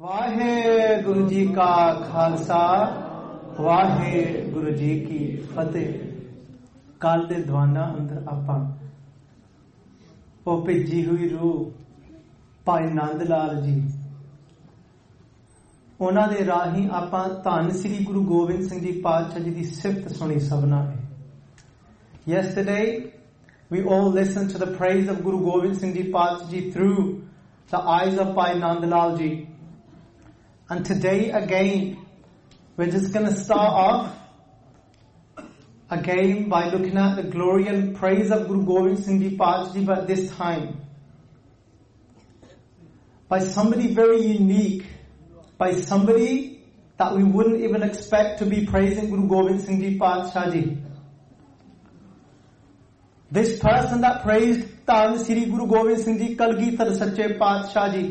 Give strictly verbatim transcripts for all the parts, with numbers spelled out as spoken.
ਵਾਹਿਗੁਰੂ ਜੀ ਕਾ ਖਾਲਸਾ ਵਾਹਿਗੁਰੂ ਜੀ ਕੀ ਫਤਿਹ। ਕੱਲ ਦੇ ਦੀਵਾਨਾਂ ਅੰਦਰ ਆਪਾਂ ਉਹ ਭੇਜੀ ਹੋਈ ਰੂਹ ਭਾਈ ਨੰਦ ਲਾਲ ਜੀ, ਉਹਨਾਂ ਦੇ ਰਾਹੀਂ ਆਪਾਂ ਧੰਨ ਸ੍ਰੀ ਗੁਰੂ ਗੋਬਿੰਦ ਸਿੰਘ ਜੀ ਪਾਤਸ਼ਾਹ ਜੀ ਦੀ ਸਿਫਤ ਸੁਣੀ ਸਭਨਾਂ ਨੇ। Yesterday we all listened to the praise of Guru Gobind Singh Ji Paatshah Ji through the eyes of Bhai Nand Lal Ji. And today again, we're just going to start off again by looking at the glory and praise of Guru Gobind Singh Ji Paatshah Ji, but this time by somebody very unique, by somebody that we wouldn't even expect to be praising Guru Gobind Singh Ji Paatshah Ji. This person that praised Dhan Sri Guru Gobind Singh Ji Kalgीधर Sache Paatshah Ji,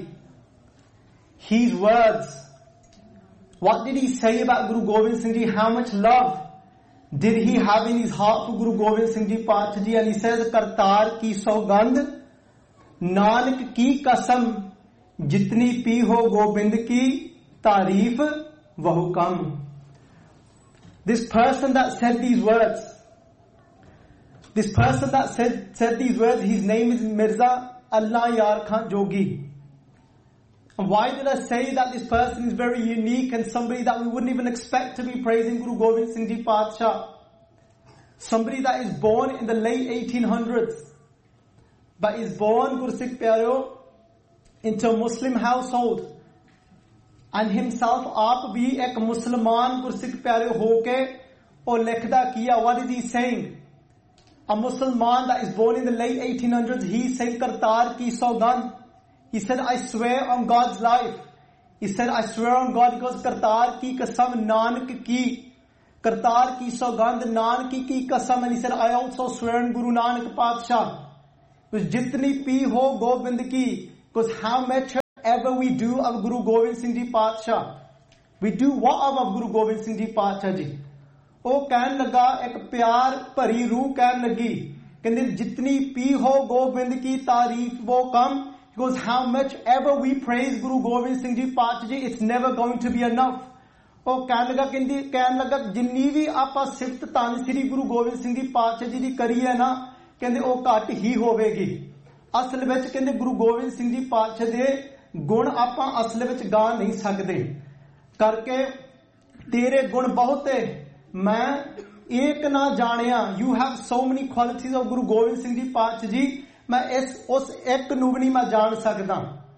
his words, what did he say about Guru Gobind Singh Ji? How much love did he have in his heart for Guru Gobind Singh Ji Paatshah Ji? And he says, Kartar ki saugandh, Nanak ki kasam, jitni pi ho Gobind ki tareef wahu kam. This person that said these words, This person that said, said these words, his name is Mirza Allah Yar Khan Jogi. And why did I say that this person is very unique and somebody that we wouldn't even expect to be praising Guru Gobind Singh Ji Paatshah? Somebody that is born in the late eighteen hundreds, but is born, Guru Sikh Pyareo, into a Muslim household. And himself, aap bhi ek Musliman Guru Sikh Pyareo hoke, aur likhda kiya. What is he saying? A Musliman that is born in the late eighteen hundreds, he said, Kartar ki saugandh. He said, I swear on God's life. He said, I swear on God. He goes, Kartar ki kasam Nanak ki. Kartar ki saugandh Nanak ki kasam. And he said, I also swear on Guru Nanak Paatshah. Because jitni pi ho Gobind ki. Because how much ever we do of Guru Gobind Singh Ji Paatshah. We do what of, of Guru Gobind Singh Ji Paatshah Ji? ਉਹ ਕਹਿਣ ਲੱਗਾ ਇੱਕ ਪਿਆਰ ਭਰੀ ਰੂਹ ਕਹਿਣ ਲੱਗੀ, ਕਹਿੰਦੇ ਜਿਤਨੀ ਪੀ ਹੋ ਗੋਬਿੰਦ ਕੀ ਤਾਰੀਫ वो कम. He goes, how much ever we praise Guru Gobind Singh Ji Paatshah Ji, it's never going to be enough. ਉਹ ਕਹਿਣ ਲੱਗਾ ਕਹਿੰਦੀ ਕਹਿਣ ਲੱਗਾ ਜਿੰਨੀ ਵੀ ਆਪਾਂ ਸਿਫਤ ਧੰਨ ਸ੍ਰੀ ਗੁਰੂ ਗੋਬਿੰਦ ਸਿੰਘ ਜੀ ਪਾਤਸ਼ਾਹ ਜੀ ਦੀ ਕਰੀਏ ਨਾ, ਕਹਿੰਦੇ ਉਹ ਘੱਟ ਹੀ ਹੋਵੇਗੀ. ਅਸਲ ਵਿੱਚ ਕਹਿੰਦੇ ਗੁਰੂ ਗੋਬਿੰਦ ਸਿੰਘ ਜੀ ਪਾਤਸ਼ਾਹ ਦੇ ਗੁਣ ਆਪਾਂ ਅਸਲ ਵਿੱਚ ਗਾ ਨਹੀਂ ਸਕਦੇ, ਕਰਕੇ ਤੇਰੇ ਗੁਣ ਬਹੁਤੇ मैं एक ना जानिया. You have so many qualities of Guru Gobind Singh Ji Paatshah Ji, मैं इस उस एक ਨੂੰ ਨਹੀਂ ਮੈਂ ਜਾਣ ਸਕਦਾ.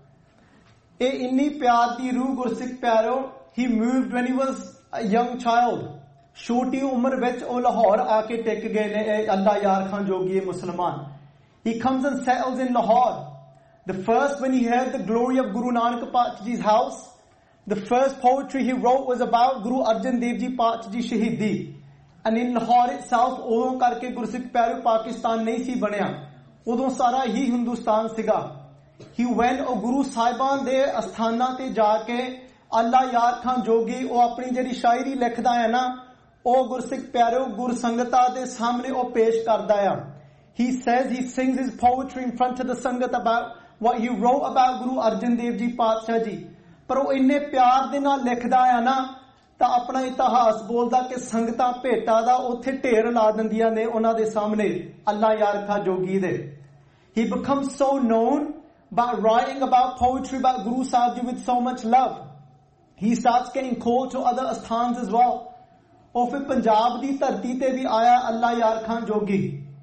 ਇਹ ਇੰਨੀ ਪਿਆਰ ਦੀ ਰੂਹ ਗੁਰਸਿੱਖ ਪਿਆਰੋ. He moved when he was a young child. ਛੋਟੀ ਉਮਰ ਵਿੱਚ ਉਹ ਲਾਹੌਰ ਆ ਕੇ ਟਿਕ ਗਏ ਨੇ. ਅੱਲਾ ਯਾਰ ਖਾਨ ਜੋਗੀ ਮੁਸਲਮਾਨ. He comes and settles in Lahore. The first, when he heard the glory of Guru Nanak Paatshah Ji's house, the first poetry he wrote was about Guru Arjan Dev Ji Paatshah Ji Shahidi. And in Lahore itself, ਉਦੋਂ ਕਰਕੇ ਗੁਰਸਿੱਖ ਪਿਆਰੇ ਪਾਕਿਸਤਾਨ ਨਹੀਂ ਸੀ ਬਣਿਆ, ਉਦੋਂ ਸਾਰਾ ਹੀ ਹਿੰਦੁਸਤਾਨ ਸੀਗਾ. He went, ਉਹ ਗੁਰੂ ਸਾਹਿਬਾਨ ਦੇ ਅਸਥਾਨਾਂ ਤੇ ਜਾ ਕੇ ਅੱਲਾ ਯਾਰ ਖਾਨ ਜੋਗੀ ਉਹ ਆਪਣੀ ਜਿਹੜੀ ਸ਼ਾਇਰੀ ਲਿਖਦਾ ਹੈ ਨਾ, ਉਹ ਗੁਰਸਿੱਖ ਪਿਆਰੇ ਗੁਰ ਸੰਗਤਾਂ ਦੇ ਸਾਹਮਣੇ ਉਹ ਪੇਸ਼ ਕਰਦਾ ਆ. He says, he sings his poetry in front of the sangat about what he wrote about Guru Arjan Dev Ji Paatshah Ji. ਪਰ ਉਹ ਇੰਨੇ ਪਿਆਰ ਦੇ ਨਾਲ ਲਿਖਦਾ ਆ ਨਾ, ਤਾਂ ਆਪਣਾ ਇਤਿਹਾਸ ਬੋਲਦਾ ਕਿ ਸੰਗਤਾਂ ਭੇਟਾ ਦਾ ਉੱਥੇ ਢੇਰ ਲਾ ਦਿੰਦੀਆਂ ਨੇ ਉਹਨਾਂ ਦੇ ਸਾਹਮਣੇ ਅੱਲਾ ਯਾਰ ਖਾਨ ਜੋਗੀ ਦੇ. He becomes so known by writing about poetry about Guru Sahib Ji with so much love. He starts getting called to other asthans as well. ਉਹ ਫਿਰ ਪੰਜਾਬ ਦੀ ਧਰਤੀ ਤੇ ਵੀ ਆਇਆ ਅੱਲਾ ਯਾਰ ਖਾਨ ਜੋਗੀ.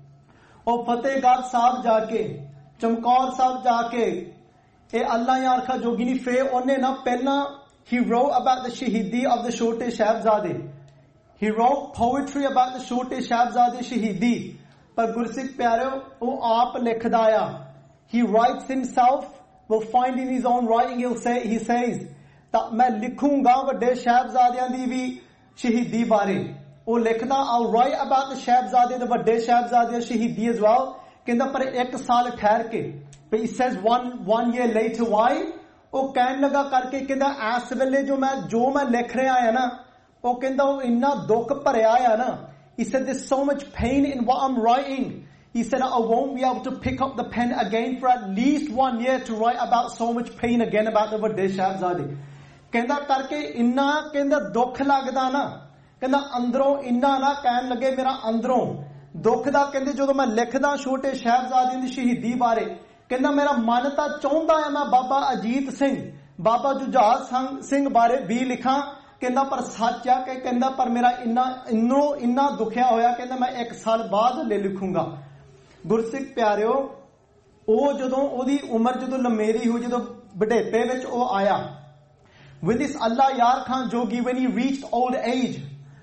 ਉਹ ਫਤਿਹਗੜ੍ਹ ਸਾਹਿਬ ਜਾ ਕੇ, ਚਮਕੌਰ ਸਾਹਿਬ ਜਾ ਕੇ, ਇਹ ਅੱਲਾ ਯਾਰ ਖਾਨ ਜੋਗੀ ਨਹੀਂ. ਫੇਰ ਉਹਨੇ ਨਾ ਪਹਿਲਾਂ he wrote about the shahidi of the ਛੋਟੇ ਸਾਹਿਬਜ਼ਾਦੇ. He wrote poetry about the ਛੋਟੇ ਸਾਹਿਬਜ਼ਾਦੇ ਸ਼ਹੀਦੀ. ਪਰ ਗੁਰਸਿੱਖ ਪਿਆਰਿਓ ਉਹ ਆਪ ਲਿਖਦਾ ਆ. He writes himself. We'll find in his own writing, he'll say, he says that ਮੈਂ ਲਿਖੂੰਗਾ ਵੱਡੇ ਸਾਹਿਬਜ਼ਾਦਿਆਂ ਦੀ ਵੀ ਸ਼ਹੀਦੀ ਬਾਰੇ. ਉਹ ਲਿਖਦਾ, I'll write about the ਸਾਹਿਬਜ਼ਾਦੇ, the ਵੱਡੇ ਸਾਹਿਬਜ਼ਾਦੇ ਸ਼ਹੀਦੀ as well. ਕਹਿੰਦਾ ਪਰ ਇੱਕ ਸਾਲ ਠਹਿਰ ਕੇ. But he says one one year later, why? ਉਹ ਕਹਿਣ ਲੱਗਾ ਕਰਕੇ ਕਹਿੰਦਾ ਇਸ ਵੇਲੇ ਜੋ ਮੈਂ ਜੋ ਮੈਂ ਲਿਖ ਰਿਹਾ ਆ ਨਾ, ਉਹ ਕਹਿੰਦਾ ਉਹ ਇੰਨਾ ਦੁੱਖ ਭਰਿਆ ਆ ਨਾ. He said there's so much pain in what I'm writing. He said, I won't be able to pick up the pen again for at least one year to write about so much pain again about the Vadde Shahzade. ਕਹਿੰਦਾ ਕਰਕੇ ਇੰਨਾ ਕਹਿੰਦਾ ਦੁੱਖ ਲੱਗਦਾ ਨਾ, ਕਹਿੰਦਾ ਅੰਦਰੋਂ ਇੰਨਾ ਨਾ ਕਹਿਣ ਲੱਗੇ ਮੇਰਾ ਅੰਦਰੋਂ ਦੁੱਖ ਦਾ, ਕਹਿੰਦੇ ਜਦੋਂ ਮੈਂ ਲਿਖਦਾ ਛੋਟੇ ਸਾਹਿਬਜ਼ਾਦਿਆਂ ਦੀ ਸ਼ਹੀਦੀ ਬਾਰੇ, ਕਹਿੰਦਾ ਮੇਰਾ ਮਨ ਤਾਂ ਚਾਹੁੰਦਾ ਹੈ ਮੈਂ ਬਾਬਾ ਅਜੀਤ ਸਿੰਘ, ਬਾਬਾ ਜੁਝਾਰ ਸਿੰਘ ਬਾਰੇ ਵੀ ਲਿਖਾਂ, ਕਹਿੰਦਾ ਪਰ ਸੱਚ ਆ ਕਿ ਕਹਿੰਦਾ ਪਰ ਮੇਰਾ ਇੰਨਾ ਇੰਨੋ ਇੰਨਾ ਦੁਖਿਆ ਹੋਇਆ, ਕਹਿੰਦਾ ਮੈਂ ਇੱਕ ਸਾਲ ਬਾਅਦ ਲੈ ਲਿਖੂੰਗਾ। ਗੁਰਸਿੱਖ ਪਿਆਰਿਓ, ਉਹ ਜਦੋਂ ਉਹਦੀ ਉਮਰ ਜਦੋਂ ਲੰਮੇਰੀ ਹੋਈ, ਜਦੋਂ ਬੁਢੇਪੇ ਵਿੱਚ ਉਹ ਆਇਆ, with this Allah Yar Khan Jogi, when he reached old age,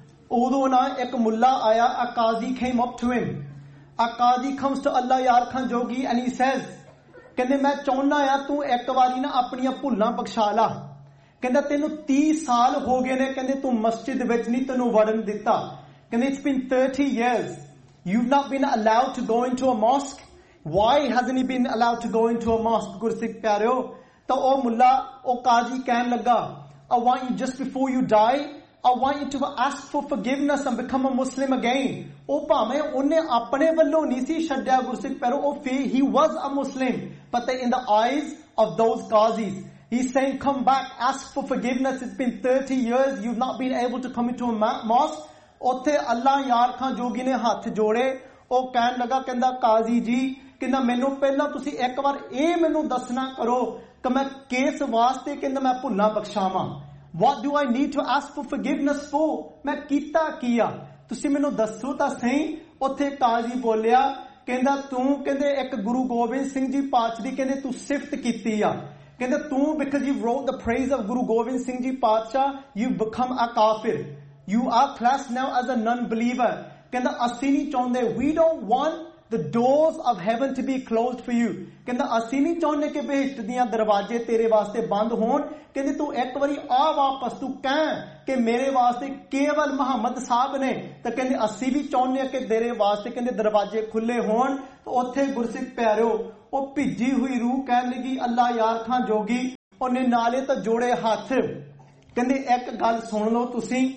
ਉਦੋਂ ਨਾ ਇੱਕ ਮੁੱਲਾ ਆਇਆ, a qazi came up to him, a qazi comes to Allah Yar Khan Jogi and he says, ਕਹਿੰਦੇ ਮੈਂ ਚਾਹੁੰਦਾ ਆ ਤੂੰ ਇੱਕ ਵਾਰੀ ਨਾ ਆਪਣੀਆਂ ਭੁੱਲਾਂ ਬਖਸ਼ਾ ਲਾ, ਕਹਿੰਦਾ ਤੈਨੂੰ ਤੀਹ ਸਾਲ ਹੋ ਗਏ ਨੇ, ਕਹਿੰਦੇ ਤੂੰ ਮਸਜਿਦ ਵਿੱਚ ਨਹੀਂ ਤੈਨੂੰ ਵੜਨ ਦਿੱਤਾ, ਕਹਿੰਦੇ it's been thirty years, you've not been allowed to go into a mosque, why hasn't he been allowed to go into a mosque? ਗੁਰਸਿੱਖ ਪਿਆਰਿਓ, ਤਾਂ ਉਹ ਮੁੱਲਾ ਉਹ ਕਾਜ਼ੀ ਕਹਿਣ ਲੱਗਾ, I want you just before you die, I want you to ask for forgiveness and become a Muslim again. ਉਹ ਭਾਵੇਂ ਉਹਨੇ ਆਪਣੇ ਵੱਲੋਂ ਨਹੀਂ ਸੀ ਛੱਡਿਆ ਗੁਰਸਿੱਖ ਪਿਆਰਿਓ, ਉਹ he was a Muslim, but in the eyes of those qazis, he's saying come back, ask for forgiveness, it's been thirty years, you've not been able to come into a mosque. ਉੱਥੇ ਅੱਲਾ ਯਾਰ ਖਾਂ ਜੋਗੀ ਨੇ ਹੱਥ ਜੋੜੇ, ਉਹ ਕਹਿਣ ਲੱਗਾ, ਕਹਿੰਦਾ ਕਾਜ਼ੀ ਜੀ, ਕਹਿੰਦਾ ਮੈਨੂੰ ਪਹਿਲਾਂ ਤੁਸੀਂ ਇੱਕ ਵਾਰ ਇਹ ਮੈਨੂੰ ਦੱਸਣਾ ਕਰੋ ਕਿ ਮੈਂ ਕਿਸ ਵਾਸਤੇ ਕਹਿੰਦਾ ਮੈਂ ਭੁੱਲਾਂ ਬਖਸ਼ਾਵਾਂ, what do I need to ask for forgiveness for, ਮੈਂ ਕੀਤਾ ਕੀ ਆ, ਤੁਸੀਂ ਮੈਨੂੰ ਦੱਸੋ ਤਾਂ ਸਹੀ। ਉੱਥੇ ਕਾਜ਼ੀ ਬੋਲਿਆ, ਕਹਿੰਦਾ ਤੂੰ ਕਹਿੰਦੇ ਇੱਕ ਗੁਰੂ ਗੋਬਿੰਦ ਸਿੰਘ ਜੀ ਪਾਤਸ਼ਾਹ ਦੀ ਕਹਿੰਦੇ ਤੂੰ ਸਿਫਤ ਕੀਤੀ ਆ, ਕਹਿੰਦੇ ਤੂੰ because you wrote the praise of Guru Gobind Singh Ji Patsha, you become a kafir, you are classed now as a non-believer, ਕਹਿੰਦਾ ਅਸੀਂ ਨਹੀਂ ਚਾਹੁੰਦੇ, we don't want the doors of heaven to be closed for you, ਕਹਿੰਦਾ ਅਸੀਂ ਨਹੀਂ ਚਾਹੁੰਦੇ ਕਿ ਬਹਿਸ਼ਤ ਦੀਆਂ ਦਰਵਾਜ਼ੇ ਤੇਰੇ ਵਾਸਤੇ ਬੰਦ ਹੋਣ, ਕਹਿੰਦੇ ਤੂੰ ਇੱਕ ਵਾਰੀ ਆ ਵਾਪਸ ਤੂੰ ਕਹਿ ਕਿ ਮੇਰੇ ਵਾਸਤੇ ਕੇਵਲ ਮੁਹੰਮਦ ਸਾਹਿਬ ਨੇ, ਤਾਂ ਕਹਿੰਦੇ ਅਸੀਂ ਵੀ ਚਾਹੁੰਦੇ ਹਾਂ ਕਿ ਤੇਰੇ ਵਾਸਤੇ ਕਹਿੰਦੇ ਦਰਵਾਜ਼ੇ ਖੁੱਲੇ ਹੋਣ। ਤਾਂ ਉੱਥੇ ਗੁਰਸਿੱਖ ਪਿਆਰਿਓ, ਉਹ ਭਿੱਜੀ ਹੋਈ ਰੂਹ ਕਹਿਣ ਲੱਗੀ, ਅੱਲਾ ਯਾਰ ਖਾਂ ਜੋਗੀ, ਉਹਨੇ ਨਾਲੇ ਤਾਂ ਜੋੜੇ ਹੱਥ, ਕਹਿੰਦੇ ਇੱਕ ਗੱਲ ਸੁਣ ਲਓ ਤੁਸੀਂ,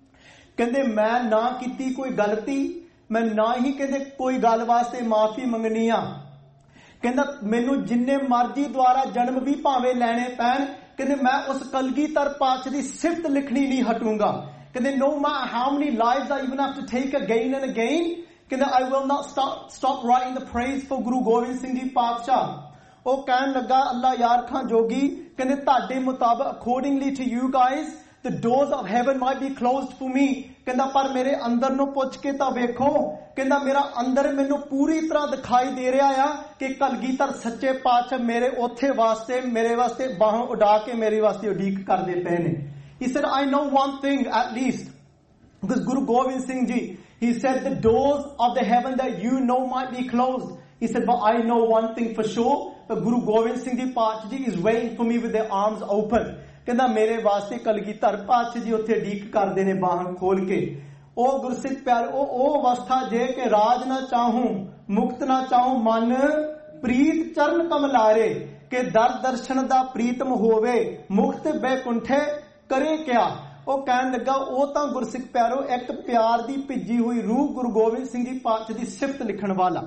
ਕਹਿੰਦੇ ਮੈਂ ਨਾ ਕੀਤੀ ਕੋਈ ਗਲਤੀ, ਮੈਂ ਨਾ ਹੀ ਕਹਿੰਦੇ ਕੋਈ ਗੱਲ ਵਾਸਤੇ ਮਾਫੀ ਮੰਗਣੀ ਆ, ਕਹਿੰਦਾ ਮੈਨੂੰ ਜਿੰਨੇ ਮਰਜ਼ੀ ਦੁਆਰਾ ਜਨਮ ਵੀ ਭਾਵੇਂ ਲੈਣੇ ਪੈਣ, ਕਹਿੰਦੇ ਮੈਂ ਉਸ ਕਲਗੀਧਰ ਪਾਤਸ਼ਾਹ ਦੀ ਸਿਫਤ ਲਿਖਣੀ ਨਹੀਂ ਹਟੂੰਗਾ, ਕਹਿੰਦੇ no matter how many lives I even have to take again and again, ਕਹਿੰਦੇ I will not stop stop writing the praise for Guru Gobind Singh Ji ਪਾਤਸ਼ਾਹ। ਉਹ ਕਹਿਣ ਲੱਗਾ, ਅੱਲਾ ਯਾਰ ਖਾਂ ਜੋਗੀ, ਕਹਿੰਦੇ ਤੁਹਾਡੇ ਮੁਤਾਬਕ accordingly to you guys, the doors of heaven might be closed for me, ਕਹਿੰਦਾ ਪਰ ਮੇਰੇ ਅੰਦਰ ਨੂੰ ਪੁੱਛ ਕੇ ਤਾਂ ਵੇਖੋ, ਕਹਿੰਦਾ ਮੇਰਾ ਅੰਦਰ ਮੈਨੂੰ ਪੂਰੀ ਤਰ੍ਹਾਂ ਦਿਖਾਈ ਦੇ ਰਿਹਾ ਆ ਕਿ ਕਲਗੀਧਰ ਸੱਚੇ ਪਾਤਸ਼ਾਹ ਮੇਰੇ ਉੱਥੇ ਵਾਸਤੇ ਮੇਰੇ ਵਾਸਤੇ ਬਾਹਾਂ ਉਡਾ ਕੇ ਮੇਰੇ ਵਾਸਤੇ ਉਡੀਕ ਕਰਦੇ ਪਏ ਨੇ। He said, I know one thing at least, because Guru Gobind Singh Ji, he said the doors of the heaven that you know might be closed, he said but I know one thing for sure, that Guru Gobind Singh Ji Patsha Ji is waiting for me with their arms open, ਕਹਿੰਦਾ ਮੇਰੇ ਵਾਸਤੇ ਕਲਗੀਧਰ ਪਾਤਸ਼ਾਹ ਜੀ ਉੱਥੇ ਡੀਕ ਕਰਦੇ ਨੇ ਬਾਹਾਂ ਖੋਲ ਕੇ। ਉਹ ਗੁਰਸਿੱਖ ਪਿਆਰ, ਉਹ ਉਹ ਅਵਸਥਾ ਜੇ ਕਿ ਰਾਜ ਨਾ ਚਾਹੂੰ ਮੁਕਤ ਨਾ ਚਾਹੂੰ ਮਨ ਪ੍ਰੀਤ ਚਰਨ ਕਮਲਾਰੇ, ਕਿ ਦਰ ਦਰਸ਼ਨ ਦਾ ਪ੍ਰੀਤਮ ਹੋਵੇ ਮੁਕਤ ਬੈਕੁੰਠੇ ਕਰੇ ਕਿਆ। ਉਹ ਕਹਿਣ ਲੱਗਾ, ਉਹ ਤਾਂ ਗੁਰਸਿੱਖ ਪਿਆਰੋ ਇੱਕ ਪਿਆਰ ਦੀ ਭਿੱਜੀ ਹੋਈ ਰੂਹ ਗੁਰੂ ਗੋਬਿੰਦ ਸਿੰਘ ਜੀ ਪਾਤਸ਼ਾਹ ਦੀ ਸਿਫਤ ਲਿਖਣ ਵਾਲਾ।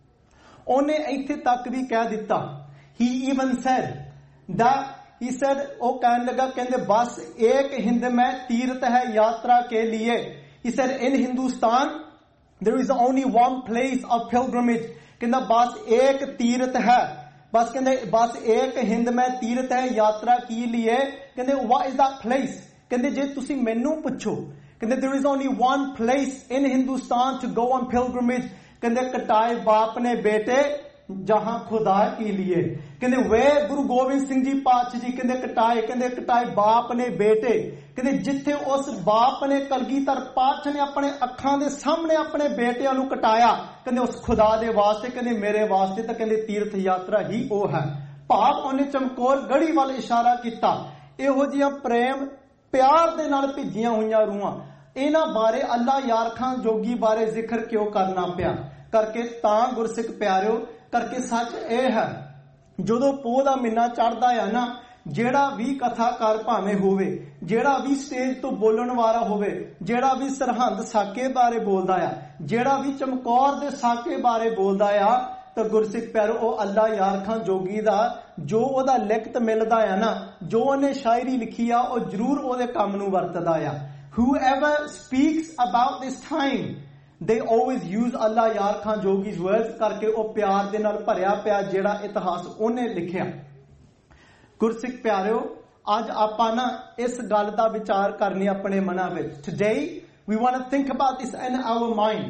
ਉਹਨੇ ਇੱਥੇ ਤੱਕ ਵੀ ਕਹਿ ਦਿੱਤਾ, he even said that he said, ਉਹ ਕਹਿਣ ਲੱਗਾ, ਕਹਿੰਦੇ ਬਸ ਇੱਕ ਹਿੰਦ ਮੈਂ ਤੀਰਥ ਹੈ ਯਾਤਰਾ ਕੇ लिए, he said in Hindustan there is only one place of pilgrimage, ਕਹਿੰਦਾ ਬਸ ਇੱਕ ਤੀਰਥ ਹੈ, ਬਸ ਕਹਿੰਦੇ ਬਸ ਇੱਕ ਹਿੰਦ ਮੈਂ ਤੀਰਥ ਹੈ ਯਾਤਰਾ ਕੀ लिए, ਕਹਿੰਦੇ what is that place, ਕਹਿੰਦੇ ਜੇ ਤੁਸੀਂ ਮੈਨੂੰ ਪੁੱਛੋ, ਕਹਿੰਦੇ there is only one place in Hindustan to go on pilgrimage, ਕਹਿੰਦੇ ਕਟਾਏ ਬਾਪ ਨੇ ਬੇਟੇ जहां खुदा के लिए, कहते वे गुरु गोबिंद सिंह जी पातशाह जी कहते कटाए, कहते कटाए बाप ने बेटे, कहते जिथे उस बाप ने कलगीधर पातशाह ने अपने अखां दे सामने अपने बेटियां नूं कटाया, कहते उस खुदा दे वास्ते, कहते मेरे वास्ते तां कहते तीर्थ यात्रा ही वो है। भाव उन्हें चमकौर गढ़ी वाल इशारा किया। इहो जिहियां प्रेम प्यार दे नाल भिजियां होईयां रूहां, इन्हां बारे अल्लाह यार खां जोगी बारे जिक्र क्यों करना पिया करके, तां गुरसिख प्यारिओ करके सच ਇਹ ਹੈ, ਜਦੋਂ ਪੋਹ ਦਾ ਮਹੀਨਾ ਚੜ੍ਹਦਾ ਆ ਨਾ, ਜਿਹੜਾ ਵੀ ਕਥਾਕਾਰ ਭਾਵੇਂ ਹੋਵੇ, ਜਿਹੜਾ ਵੀ ਸਟੇਜ ਤੋਂ ਬੋਲਣ ਵਾਲਾ ਹੋਵੇ, ਜਿਹੜਾ ਵੀ ਸਰਹੰਦ ਸਾਕੇ ਬਾਰੇ ਬੋਲਦਾ ਆ, ਜਿਹੜਾ ਵੀ ਚਮਕੌਰ ਦੇ ਸਾਕੇ ਬਾਰੇ ਬੋਲਦਾ ਆ, ਤਾਂ ਗੁਰਸਿੱਖ ਪਿਆਰੋ ਉਹ ਅੱਲਾ ਯਾਰ ਖਾਂ ਜੋਗੀ ਦਾ ਜੋ ਉਹਦਾ ਲਿਖਤ ਮਿਲਦਾ ਆ ਨਾ, ਜੋ ਉਹਨੇ ਸ਼ਾਇਰੀ ਲਿਖੀ ਆ, ਉਹ ਜ਼ਰੂਰ ਉਹਦੇ ਕੰਮ ਨੂੰ ਵਰਤਦਾ ਆ. Whoever speaks about this time, they always use Allah Yar Khan Jogi's words ਕਰਕੇ ਉਹ ਪਿਆਰ ਦੇ ਨਾਲ ਭਰਿਆ ਪਿਆ ਜਿਹੜਾ ਇਤਿਹਾਸ ਉਹਨੇ ਲਿਖਿਆ. ਗੁਰਸਿੱਖ ਪਿਆਰਿਓ, ਅੱਜ ਆਪਾਂ ਨਾ ਇਸ ਗੱਲ ਦਾ ਵਿਚਾਰ ਕਰਨੀ ਆਪਣੇ ਮਨਾਂ ਵਿੱਚ. Today we want to think about this in our mind.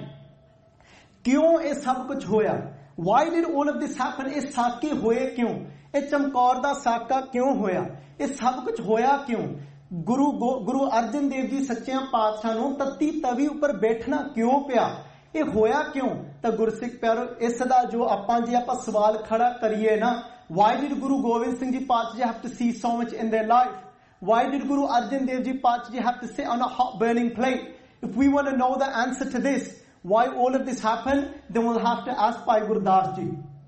ਕਿਉਂ ਇਹ ਸਭ ਕੁਝ ਹੋਇਆ? Why did all of this happen? ਇਹ ਸਾਕੇ ਹੋਏ ਕਿਉਂ? ਇਹ ਚਮਕੌਰ ਦਾ ਸਾਕਾ ਕਿਉਂ ਹੋਇਆ? ਇਹ ਸਭ ਕੁਝ ਹੋਇਆ ਕਿਉਂ? ਗੁਰੂ ਗੁਰੂ ਅਰਜਨ ਦੇਵ ਜੀ ਸੱਚਿਆਂ ਪਾਤਸ਼ਾਹ ਨੂੰ ਤੱਤੀ ਤਵੀ ਉੱਪਰ ਬੈਠਣਾ ਕਿਉਂ ਪਿਆ? ਇਹ ਹੋਇਆ ਕਿਉਂ? ਤਾਂ ਗੁਰਸਿੱਖ ਪਿਆਰੋ, ਇਸ ਦਾ ਜੋ ਆਪਾਂ ਜੇ ਆਪਾਂ ਸਵਾਲ ਖੜਾ ਕਰੀਏ ਨਾ, why did Guru Gobind Singh Ji Paatshah have to see so much in their life? Why did Guru Arjan Dev Ji Paatshah have to sit on a hot burning plate? If we want to know the answer to this, why all of this happened, then we'll have to ask Bhai Gurdas Ji.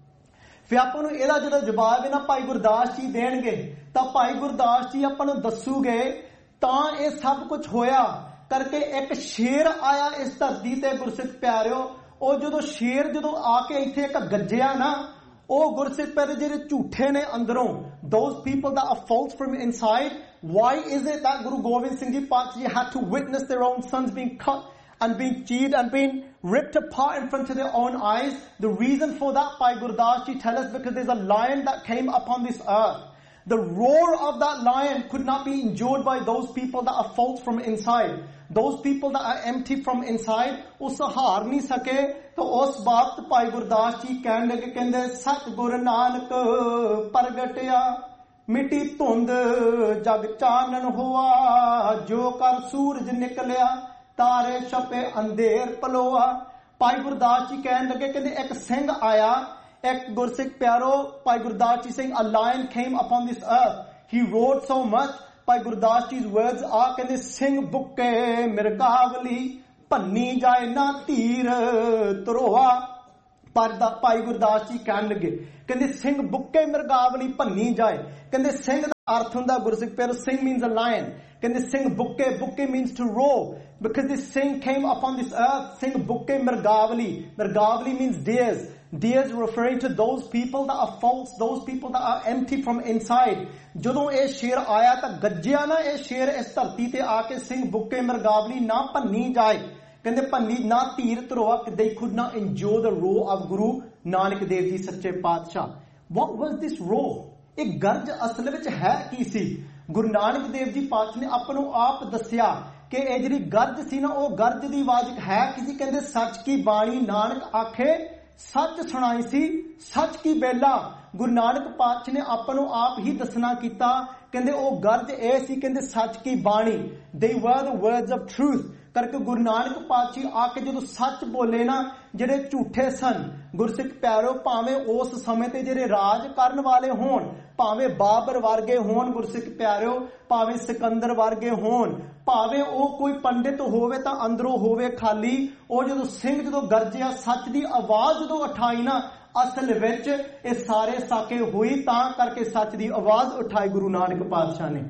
ਫਿਰ ਆਪਾਂ ਨੂੰ ਇਹਦਾ ਜਿਹੜਾ ਜਵਾਬ ਹੈ ਨਾ ਭਾਈ ਗੁਰਦਾਸ ਜੀ ਦੇਣਗੇ, ਤਾਂ ਭਾਈ ਗੁਰਦਾਸ ਜੀ ਆਪਾਂ ਨੂੰ ਦੱਸੂਗੇ ਤਾਂ ਇਹ ਸਭ ਕੁਝ ਹੋਇਆ ਕਰਕੇ ਇੱਕ ਸ਼ੇਰ ਆਇਆ ਇਸ ਧਰਤੀ ਤੇ. ਗੁਰਸਿੱਖ ਪਿਆਰਿਓ, ਉਹ ਜਦੋਂ ਸ਼ੇਰ ਜਦੋਂ ਆ ਕੇ ਇੱਥੇ ਇੱਕ ਗੱਜਿਆ ਨਾ, ਉਹ ਗੁਰਸਿੱਖ ਪਿਆਰੇ ਜਿਹੜੇ ਝੂਠੇ ਨੇ ਅੰਦਰੋਂ, those people that are false from inside, why is it that Guru Gobind Singh Ji Paatshah had to witness their own sons being cut and being cheated and being ripped apart in front of their own eyes? The reason for that, by Gurdas Ji tell us, because there's a lion that came upon this earth. The roar of that lion could not be endured by those people that are false from inside. Those people that are empty from inside, ਉਹ ਸਹਾਰ ਨਹੀਂ ਸਕੇ. ਤਾਂ ਉਸ ਬਾਤ ਭਾਈ ਗੁਰਦਾਸ ਜੀ ਕਹਿਣ ਲੱਗੇ, ਕਹਿੰਦੇ ਸਤ ਗੁਰ ਨਾਨਕ ਪ੍ਰਗਟਿਆ, ਮਿੱਟੀ ਧੁੰਦ ਜਗ ਚਾਨਣ ਹੋਆ, ਜੋ ਕਰ ਸੂਰਜ ਨਿਕਲਿਆ, ਤਾਰੇ ਛਪੇ ਅੰਧੇਰ ਪਲੋਆ. ਭਾਈ ਗੁਰਦਾਸ ਜੀ ਕਹਿਣ ਲੱਗੇ, ਕਹਿੰਦੇ ਇੱਕ ਸਿੰਘ ਆਇਆ, ਇੱਕ ਗੁਰਸਿੱਖ ਪਿਆਰੋ, Bhai Gurdas ji Singh, a lion came upon this earth. He roared so much. Bhai Gurdas ਜੀ's words ਆ, ਕਹਿੰਦੇ ਸਿੰਘ ਬੁੱਕੇ ਮਿਰਗਾਵਲੀ, ਭੰਨੀ ਜਾਏ ਨਾ ਧੀਰ ਧਰੋਆ. ਪਰ ਭਾਈ ਗੁਰਦਾਸ ਜੀ ਕਹਿਣ ਲੱਗੇ, ਕਹਿੰਦੇ ਸਿੰਘ ਬੁੱਕੇ ਮਿਰਗਾਵਲੀ ਭੰਨੀ ਜਾਏ. ਕਹਿੰਦੇ ਸਿੰਘ ਦਾ ਅਰਥ ਹੁੰਦਾ ਗੁਰਸਿੱਖ ਪਿਆਰੋ, ਸਿੰਘ means a lion. ਕਹਿੰਦੇ ਸਿੰਘ ਬੁੱਕੇ, ਬੁੱਕੇ means to roar, because this Singh came upon this earth. Singh bouquet ਮਿਰਗਾਵਲੀ, ਮਿਰਗਾਵਲੀ means deers. Deers referring to those people that are false, those people that are empty from inside. ਜਦੋਂ ਇਹ ਸ਼ੇਰ ਆਇਆ ਤਾਂ ਗੱਜਿਆ ਨਾ ਇਹ ਸ਼ੇਰ ਇਸ ਧਰਤੀ ਤੇ ਆ ਕੇ, ਸਿੰਘ ਬੁੱਕੇ ਮਿਰਗਾਵਲੀ ਨਾ ਭੰਨੀ ਜਾਏ. ਕਹਿੰਦੇ ਭੰਨੀ ਨਾ ਧੀਰ ਧਰੋਆ, they could not endure the roar of Guru Nanak Dev ji ਸੱਚੇ ਪਾਤਸ਼ਾਹ. What was this roar? ਇਹ ਗਰਜ ਅਸਲ ਵਿੱਚ ਹੈ ਕੀ ਸੀ? ਗੁਰੂ ਨਾਨਕ ਦੇਵ ਜੀ ਪਾਤਸ਼ਾਹ ਨੇ ਆਪਾਂ ਨੂੰ ਆਪ ਦੱਸਿਆ ਕਿ ਇਹ ਜਿਹੜੀ ਗਰਜ ਸੀ ਨਾ, ਉਹ ਗਰਜ ਦੀ ਆਵਾਜ਼ ਹੈ ਕੀ ਸੀ? ਕਹਿੰਦੇ ਸੱਚ ਕੀ ਬਾਣੀ ਨਾਨਕ ਆਖੇ, ਸੱਚ ਸੁਣਾਈ ਸੀ ਸੱਚ ਕੀ ਬੇਲਾ. ਗੁਰੂ ਨਾਨਕ ਪਾਤਸ਼ਾਹ ਨੇ ਆਪਾਂ ਨੂੰ ਆਪ ਹੀ ਦੱਸਣਾ ਕੀਤਾ. ਕਹਿੰਦੇ ਉਹ ਗਰਜ ਇਹ ਸੀ, ਕਹਿੰਦੇ ਸੱਚ ਕੀ ਬਾਣੀ, they were the words of truth. ਕਰਕੇ ਗੁਰੂ ਨਾਨਕ ਪਾਤਸ਼ਾਹ ਆ ਕੇ ਜਦੋਂ ਸੱਚ ਬੋਲੇ ਨਾ, ਜਿਹੜੇ ਝੂਠੇ ਸਨ ਗੁਰਸਿੱਖ ਪਿਆਰਿਓ, ਭਾਵੇਂ ਉਸ ਸਮੇਂ ਤੇ ਜਿਹੜੇ ਰਾਜ ਕਰਨ ਵਾਲੇ ਹੋਣ, ਭਾਵੇਂ ਬਾਬਰ ਵਰਗੇ ਹੋਣ ਗੁਰਸਿੱਖ ਪਿਆਰਿਓ, ਭਾਵੇਂ ਸਿਕੰਦਰ ਵਰਗੇ ਹੋਣ, ਭਾਵੇਂ ਉਹ ਕੋਈ ਪੰਡਿਤ ਹੋਵੇ ਤਾਂ ਅੰਦਰੋਂ ਹੋਵੇ ਖਾਲੀ, ਉਹ ਜਦੋਂ ਸਿੰਘ ਜਦੋਂ ਗਰਜਿਆ, ਸੱਚ ਦੀ ਆਵਾਜ਼ ਜਦੋਂ ਉਠਾਈ ਨਾ, ਅਸਲ ਵਿੱਚ ਇਹ ਸਾਰੇ ਸਾਕੇ ਹੋਈ ਤਾਂ ਕਰਕੇ ਸੱਚ ਦੀ ਆਵਾਜ਼ ਉਠਾਈ ਗੁਰੂ ਨਾਨਕ ਪਾਤਸ਼ਾਹ ਨੇ.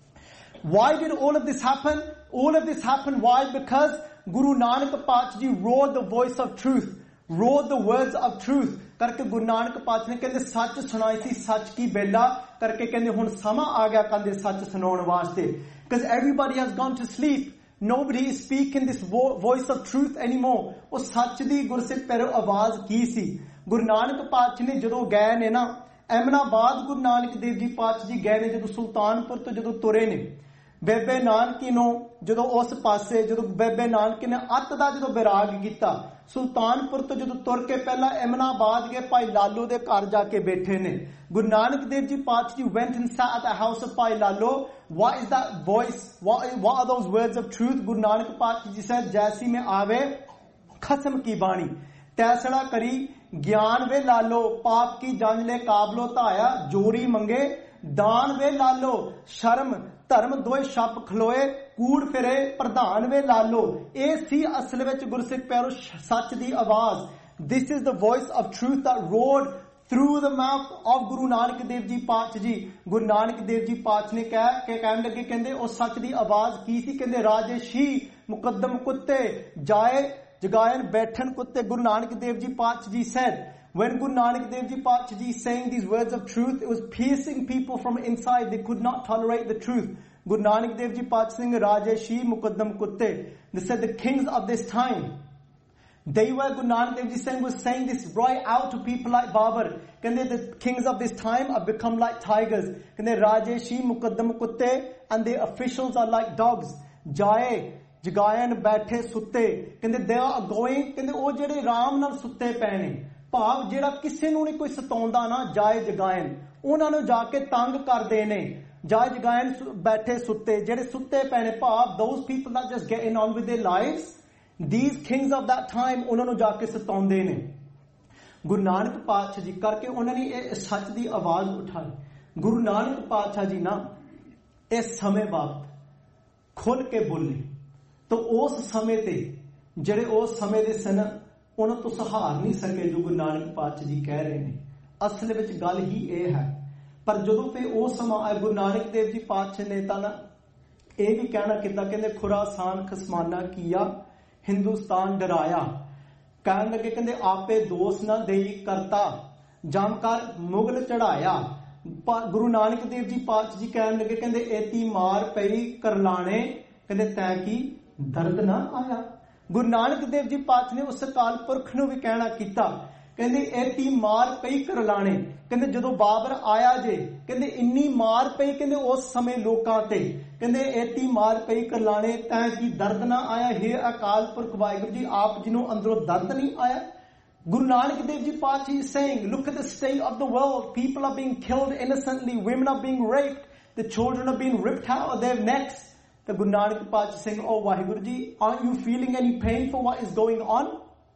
Why did all of this happen? All of this happened, why? Because Guru Nanak Paatshah Ji roared the voice of truth, roared the words of truth. ਕਰਕੇ ਗੁਰੂ ਨਾਨਕ ਪਾਤਸ਼ਾਹ ਨੇ ਕਹਿੰਦੇ ਸੱਚ ਸੁਣਾਈ ਸੀ ਸੱਚ ਕੀ ਬੇਲਾ. ਕਰਕੇ ਕਹਿੰਦੇ ਹੁਣ ਸਮਾਂ ਆ ਗਿਆ ਕਹਿੰਦੇ ਸੱਚ ਸੁਣਾਉਣ ਵਾਸਤੇ. Because everybody has gone to sleep. Nobody is speaking this vo- voice of truth anymore. ਉਹ ਸੱਚ ਦੀ ਗੁਰਸਿੱਖ ਪਿਆਰਿਓ ਆਵਾਜ਼ ਕੀ ਸੀ? ਗੁਰੂ ਨਾਨਕ ਪਾਤਸ਼ਾਹ ਨੇ ਜਦੋਂ ਗਏ ਨੇ ਨਾ ਅਹਿਮਦਾਬਾਦ, ਗੁਰੂ ਨਾਨਕ ਦੇਵ ਜੀ ਪਾਤਸ਼ਾਹ ਜੀ ਗਏ ਨੇ ਜਦੋਂ ਸੁਲਤਾਨਪੁਰ ਤੋਂ ਜਦੋਂ ਤੁਰੇ ਨੇ, ਬੇਬੇ ਨਾਨਕੀ ਨੂੰ ਜਦੋਂ ਉਸ ਪਾਸੇ ਜਦੋਂ ਬੇਬੇ ਨਾਨਕੀ ਨੇ ਅੱਤ ਦਾ ਜਦੋਂ ਵਿਰਾਗ ਕੀਤਾ, ਸੁਲਤਾਨਪੁਰ ਤੋਂ ਜਦੋਂ ਤੁਰ ਕੇ ਪਹਿਲਾਂ ਅਹਿਮਦਾਬਾਦ ਗਏ, ਭਾਈ ਲਾਲੋ ਦੇ ਘਰ ਜਾ ਕੇ ਬੈਠੇ ਨੇ. ਗੁਰੂ ਨਾਨਕ ਦੇਵ ਜੀ ਪਾਤਸ਼ਾਹ ਜੀ went and sat at the house of Bhai Lalo. What is that voice? What, what are those words of truth? Guru Nanak ਪਾਤਸ਼ਾਹ ਜੀ said, ਜੈਸੀ ਮੈਂ ਆਵੇ ਖਸਮ ਕੀ ਬਾਣੀ, ਤੈਸੜਾ ਕਰੀ ਗਿਆਨ ਵੇ ਲਾਲੋ, ਪਾਪ ਕੀ ਜੰਜ ਲੈ ਕਾਬਲੋ ਧਾਇਆ, ਜੋੜੀ ਮੰਗੇ ਦਾਨ ਵੇ ਲਾਲੋ, ਸ਼ਰਮ ਧਰਮ ਦੋਏ ਛੱਪ ਖਲੋਏ, ਕੂੜ ਫਿਰੇ ਪ੍ਰਧਾਨ ਵੇ ਲਾਲੋ. ਇਹ ਸੀ ਅਸਲ ਵਿੱਚ ਗੁਰਸਿੱਖ ਪਿਆਰੋ ਸੱਚ ਦੀ ਆਵਾਜ਼. This is the voice of truth that roared through the mouth of Guru Nanak Dev Ji Paatshah Ji. Guru Nanak Dev ji ਪਾਤਸ਼ਾਹ ਨੇ ਕਹਿ ਕੇ ਕਹਿਣ ਲੱਗੇ, ਕਹਿੰਦੇ ਉਹ ਸੱਚ ਦੀ ਆਵਾਜ਼ ਕੀ ਸੀ? ਕਹਿੰਦੇ ਰਾਜੇ ਸ਼ੀ ਮੁਕੱਦਮ ਕੁੱਤੇ ਜਾਏ ਜਗਾਇਨ ਬੈਠਣ ਕੁੱਤੇ. ਗੁਰੂ ਨਾਨਕ ਦੇਵ ਜੀ ਪਾਤਸ਼ਾਹ ਜੀ said, When Guru Nanak Dev Ji Paatshah Ji is saying these words of truth, it was piercing people from inside. They could not tolerate the truth. Guru Nanak Dev Ji Paatshah Singh Rajeshi Mukaddam Kutte. They said the kings of this time. They were, Guru Nanak Dev Ji Singh was saying this right out to people like Babar. Can they, the kings of this time have become like tigers? Can they, Rajeshi Mukaddam Kutte, and the officials are like dogs. Jaye, Jagayan Baithe Sutte. Can they, they are going, can they, oh jede Ram nal sutte pene. ਭਾਵ ਜਿਹੜਾ ਕਿਸੇ ਨੂੰ ਨਹੀਂ ਕੋਈ ਸਤਾਉਂਦਾ ਨਾ ਜਾਇ ਜਗਾਇਨ ਉਹਨਾਂ ਨੂੰ ਜਾ ਕੇ ਤੰਗ ਕਰਦੇ ਨੇ ਜਾਇ ਜਗਾਇਨ ਬੈਠੇ ਸੁੱਤੇ ਜਿਹੜੇ ਸੁੱਤੇ ਪਏ ਨੇ ਭਾਵ those people that just getting on with their lives these kings of that time ਉਹਨਾਂ ਨੂੰ ਜਾ ਕੇ ਸਤਾਉਂਦੇ ਨੇ ਗੁਰੂ ਨਾਨਕ ਪਾਤਸ਼ਾਹ ਜੀ ਕਰਕੇ ਉਹਨਾਂ ਨੇ ਇਹ ਸੱਚ ਦੀ ਆਵਾਜ਼ ਉਠਾਈ ਗੁਰੂ ਨਾਨਕ ਪਾਤਸ਼ਾਹ ਜੀ ਨਾ ਇਸ ਸਮੇਂ ਬਾਬਤ ਖੁੱਲ ਕੇ ਬੋਲੇ ਤਾਂ ਉਸ ਸਮੇਂ ਤੇ ਜਿਹੜੇ ਉਸ ਸਮੇਂ ਦੇ ਸਨ ਉਹਨਾਂ ਤੋਂ ਸਹਾਰ ਨਹੀਂ ਸਕੇ ਜੋ ਗੁਰੂ ਨਾਨਕ ਪਾਤਸ਼ਾਹ ਜੀ ਕਹਿ ਰਹੇ ਨੇ ਅਸਲ ਵਿੱਚ ਗੱਲ ਹੀ ਇਹ ਹੈ ਪਰ ਜਦੋਂ ਫਿਰ ਉਹ ਸਮਾਂ ਆਇਆ ਗੁਰੂ ਨਾਨਕ ਦੇਵ ਜੀ ਪਾਤਸ਼ਾਹ ਨੇ ਤਾਂ ਇਹ ਵੀ ਕਹਿਣਾ ਕੀਤਾ ਕਹਿੰਦੇ ਖੁਰਾਸਾਨ ਖਸਮਾਨਾ ਕੀਆ ਹਿੰਦੁਸਤਾਨ ਡਰਾਇਆ ਕਹਿਣ ਲੱਗੇ ਕਹਿੰਦੇ ਆਪੇ ਦੋਸ ਨਾ ਦੇਈ ਕਰਤਾ ਜਮਕਾਰ ਮੁਗਲ ਚੜਾਇਆ ਗੁਰੂ ਨਾਨਕ ਦੇਵ ਜੀ ਪਾਤਸ਼ਾਹ ਜੀ ਕਹਿਣ ਲੱਗੇ ਕਹਿੰਦੇ ਏਤੀ ਮਾਰ ਪਈ ਕਰਲਾਣੇ ਕਹਿੰਦੇ ਤੈ ਕੀ ਦਰਦ ਨਾ ਆਇਆ ਗੁਰੂ ਨਾਨਕ ਦੇਵ ਜੀ ਪਾਤਸ਼ਾਹ ਨੇ ਉਸ ਅਕਾਲ ਪੁਰਖ ਨੂੰ ਵੀ ਕਹਿਣਾ ਕੀਤਾ ਕਹਿੰਦੇ ਐਤੀ ਮਾਰ ਪਈ ਕਰਲਾਣੇ ਕਹਿੰਦੇ ਜਦੋਂ ਬਾਬਰ ਆਇਆ ਜੇ ਕਹਿੰਦੇ ਇੰਨੀ ਮਾਰ ਪਈ ਕਹਿੰਦੇ ਉਸ ਸਮੇਂ ਲੋਕਾਂ ਤੇ ਕਹਿੰਦੇ ਐਤੀ ਮਾਰ ਪਈ ਕਰਲਾਣੇ ਤਾਂ ਕੀ ਦਰਦ ਨਾ ਆਇਆ ਹੈ ਅਕਾਲ ਪੁਰਖ ਵਾਹਿਗੁਰੂ ਜੀ ਆਪ ਜਿਹਨੂੰ ਅੰਦਰੋਂ ਦਰਦ ਨਹੀਂ ਆਇਆ Guru Nanak Dev Ji Paatshah is saying, look at the state of the world. People are being killed innocently. Women are being raped. The children are being ripped out of their necks. The Guru Nanak Paatshah is saying, oh Vaheguru Ji, aren't you feeling any pain for what is going on?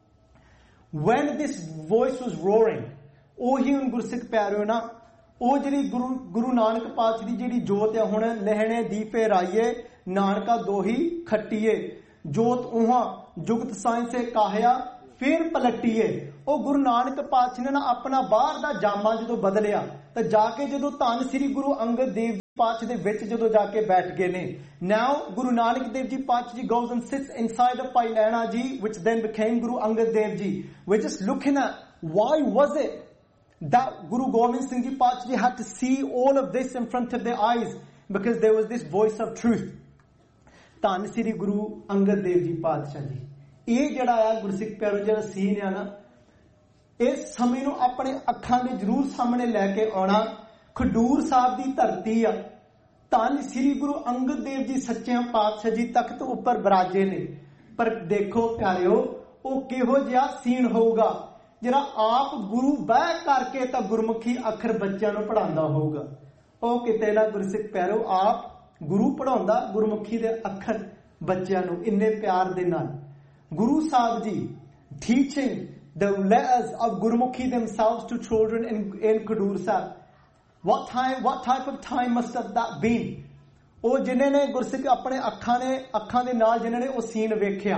When this voice was roaring, ਉਹੀ ਹੁਣ ਗੁਰਸਿੱਖ ਪਿਆਰਿਓ ਨਾ ਉਹ ਜਿਹੜੀ ਗੁਰੂ ਗੁਰੂ ਨਾਨਕ ਪਾਤਸ਼ਾਹ ਦੀ ਜਿਹੜੀ ਜੋਤ ਹੈ ਹੁਣ ਲਹਿਣੇ ਦੀਪੇ ਰਾਈਏ ਨਾਨਕਾ ਦੋਹੀ ਖੱਟੀਏ ਜੋਤ ਉਹਾਂ ਜੁਗਤ ਸਾਇੰਸੇ ਕਾਹਿਆ ਫਿਰ ਪਲਟੀਏ ਉਹ ਗੁਰੂ ਨਾਨਕ ਪਾਤਸ਼ਾਹ ਨੇ ਨਾ ਆਪਣਾ ਬਾਹਰ ਦਾ ਜਾਮਾ ਜਦੋਂ ਬਦਲਿਆ ਤਾਂ ਜਾ ਕੇ ਜਦੋਂ ਧੰਨ ਸ੍ਰੀ ਗੁਰੂ ਅੰਗਦ ਦੇਵ ਪਾਤਸ਼ਾਹ ਦੇ ਵਿੱਚ ਜਦੋਂ ਜਾ ਕੇ ਬੈਠ ਗਏ ਨੇ now Guru Nanak Dev Ji Paatshah Ji goes and sits inside of Pai Lehna Ji which then became Guru Angad Dev Ji. We're just looking at why was it that Guru Gobind Singh Ji Paatshah Ji had to see all of this in front of their eyes because there was this voice of truth. ਧੰਨ ਸ੍ਰੀ ਗੁਰੂ ਅੰਗਦ ਦੇਵ ਜੀ ਪਾਤਸ਼ਾਹ ਜੀ ਇਹ ਜਿਹੜਾ ਆ ਗੁਰਸਿੱਖ ਪਿਆਰੋ ਜਿਹੜਾ scene ਆ ਨਾ ਇਸ ਸਮੇਂ ਨੂੰ ਆਪਣੇ ਅੱਖਾਂ ਦੇ ਜ਼ਰੂਰ ਸਾਹਮਣੇ ਲੈ ਕੇ ਆਉਣਾ ਖਡੂਰ ਸਾਹਿਬ ਦੀ ਧਰਤੀ ਆ ਧੰਨ ਸ੍ਰੀ ਗੁਰੂ ਅੰਗਦ ਦੇਵ ਜੀ ਸੱਚਿਆਂ ਪਾਤਸ਼ਾਹ ਜੀ ਤਖਤ ਉੱਪਰ ਬਿਰਾਜੇ ਨੇ ਪਰ ਦੇਖੋ ਪਿਆਰਿਓ ਉਹ ਕਿਹੋ ਜਿਹਾ ਸੀਨ ਹੋਊਗਾ ਜਿਹੜਾ ਆਪ ਗੁਰੂ ਬਹਿ ਕਰਕੇ ਤਾਂ ਗੁਰਮੁਖੀ ਅੱਖਰ ਬੱਚਿਆਂ ਨੂੰ ਪੜਾਉਂਦਾ ਹੋਊਗਾ ਉਹ ਕਿਤੇ ਨਾ ਗੁਰਸਿੱਖ ਪਿਆਰਿਓ ਆਪ ਗੁਰੂ ਪੜਾਉਂਦਾ ਗੁਰਮੁਖੀ ਦੇ ਅੱਖਰ ਬੱਚਿਆਂ ਨੂੰ ਇੰਨੇ ਪਿਆਰ ਦੇ ਨਾਲ Guru Sahib ji teaching the letters of Gurmukhi themselves to children in, in Khadur Sahib. What time, what type of time must have that been? ਉਹ ਜਿਨ੍ਹਾਂ ਨੇ ਗੁਰਸਿੱਖ ਆਪਣੇ ਅੱਖਾਂ ਨੇ ਅੱਖਾਂ ਦੇ ਨਾਲ ਜਿਨ੍ਹਾਂ ਨੇ ਉਹ ਸੀਨ ਵੇਖਿਆ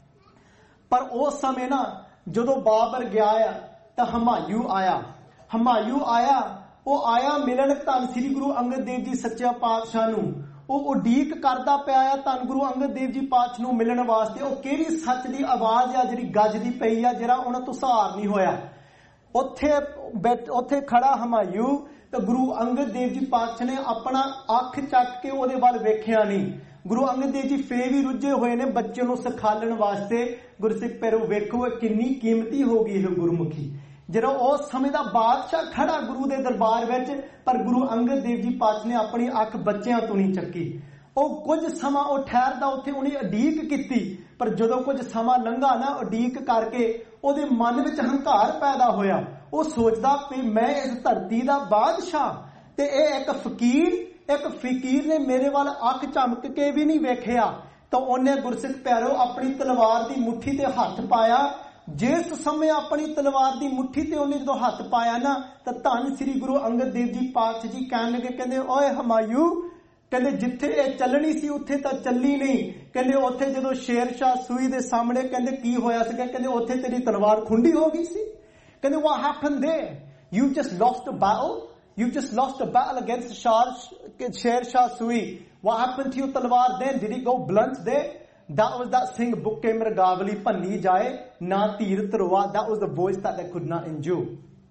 ਪਰ ਉਸ ਸਮੇਂ ਨਾ ਜਦੋਂ ਬਾਬਰ ਗਿਆ ਆ ਤਾਂ ਹਮਾਯੂ ਆਇਆ ਹਮਾਯੂ ਆਇਆ ਉਹ ਆਇਆ ਮਿਲਣ ਧੰਨ ਸ੍ਰੀ ਗੁਰੂ ਅੰਗਦ ਦੇਵ ਜੀ ਸੱਚੇ ਪਾਤਸ਼ਾਹ ਨੂੰ ਉਹ ਉਡੀਕ ਕਰਦਾ ਪਿਆ ਆ ਧੰਨ ਗੁਰੂ ਅੰਗਦ ਦੇਵ ਜੀ ਪਾਤਸ਼ਾਹ ਨੂੰ ਮਿਲਣ ਵਾਸਤੇ ਉਹ ਕਿਹੜੀ ਸੱਚ ਦੀ ਆਵਾਜ਼ ਆ ਜਿਹੜੀ ਗੱਜਦੀ ਪਈ ਆ ਜਿਹੜਾ ਉਹਨਾਂ ਤੋਂ ਸਹਾਰ ਨਹੀਂ ਹੋਇਆ ਉੱਥੇ ਉੱਥੇ ਖੜਾ ਹਮਾਯੂ ਤਾਂ ਗੁਰੂ ਅੰਗਦ ਦੇਵ ਜੀ ਪਾਤਸ਼ਾਹ ਨੇ ਆਪਣਾ ਅੱਖ ਚੱਕ ਕੇ ਉਹਦੇ ਵੱਲ ਵੇਖਿਆ ਨਹੀਂ ਗੁਰੂ ਅੰਗਦ ਦੇਵ ਜੀ ਫੇਰ ਵੀ ਰੁੱਝੇ ਹੋਏ ਨੇ ਬੱਚੇ ਨੂੰ ਸਿਖਾਲਣ ਵਾਸਤੇ ਗੁਰਸਿੱਖ ਪਿਆਰਿਓ ਵੇਖੋ ਕਿੰਨੀ ਕੀਮਤੀ ਹੋ ਗਈ ਇਹ ਗੁਰਮੁਖੀ ਜਿਹੜਾ ਉਸ ਸਮੇਂ ਦਾ ਬਾਦਸ਼ਾਹ ਖੜਾ ਗੁਰੂ ਦੇ ਦਰਬਾਰ ਵਿੱਚ ਪਰ ਗੁਰੂ ਅੰਗਦ ਦੇਵ ਜੀ ਪਾਤਸ਼ਾਹ ਨੇ ਆਪਣੀ ਅੱਖ ਬੱਚਿਆਂ ਤੋਂ ਨਹੀਂ ਚੱਕੀ ਉਹ ਕੁਝ ਸਮਾਂ ਉਹ ਠਹਿਰਦਾ ਉੱਥੇ ਉਹਨੇ ਉਡੀਕ ਕੀਤੀ ਪਰ ਜਦੋਂ ਕੁਝ ਸਮਾਂ ਲੰਘਾ ਨਾ ਉਡੀਕ ਕਰਕੇ ਉਹਦੇ ਮਨ ਵਿੱਚ ਹੰਕਾਰ ਪੈਦਾ ਹੋਇਆ ਉਹ ਸੋਚਦਾ ਵੀ ਮੈਂ ਇਸ ਧਰਤੀ ਦਾ ਬਾਦਸ਼ਾਹ ਤੇ ਇਹ ਇੱਕ ਫਕੀਰ ਇੱਕ ਫਕੀਰ ਨੇ ਮੇਰੇ ਵੱਲ ਅੱਖ ਝਮਕ ਕੇ ਵੀ ਨਹੀਂ ਵੇਖਿਆ ਤਾਂ ਉਹਨੇ ਗੁਰਸਿੱਖ ਪਿਆਰਿਓ ਆਪਣੀ ਤਲਵਾਰ ਦੀ ਮੁੱਠੀ ਤੇ ਹੱਥ ਪਾਇਆ ਜਿਸ ਸਮੇਂ ਆਪਣੀ ਤਲਵਾਰ ਦੀ ਮੁੱਠੀ ਤੇ ਉਹਨੇ ਜਦੋਂ ਹੱਥ ਪਾਇਆ ਨਾ ਤਾਂ ਧੰਨ ਸ੍ਰੀ ਗੁਰੂ ਅੰਗਦ ਦੇਵ ਜੀ ਪਾਤਸ਼ਾਹ ਜੀ ਕਹਿਣ ਲੱਗੇ ਕਹਿੰਦੇ ਓਏ ਹਮਾਯੂ ਕਹਿੰਦੇ ਜਿੱਥੇ ਇਹ ਚੱਲਣੀ ਸੀ ਉੱਥੇ ਤਾਂ ਚੱਲੀ ਨਹੀਂ ਕਹਿੰਦੇ ਉੱਥੇ ਜਦੋਂ ਸ਼ੇਰ ਸ਼ਾਹ ਸੂਈ ਦੇ ਸਾਹਮਣੇ ਕਹਿੰਦੇ ਕੀ ਹੋਇਆ ਸੀਗਾ ਕਹਿੰਦੇ ਉੱਥੇ ਤੇਰੀ ਤਲਵਾਰ ਖੁੰਡੀ ਹੋ ਗਈ ਸੀ ਕਹਿੰਦੇ what happened there you just lost a battle you just lost a battle against Shah Sher Shah Sui what happened to your talwar then did it go blunt there That was that sing bukke mrgavali bhanni jaye na Dhir Dharoa. That was the voice that they could not endure.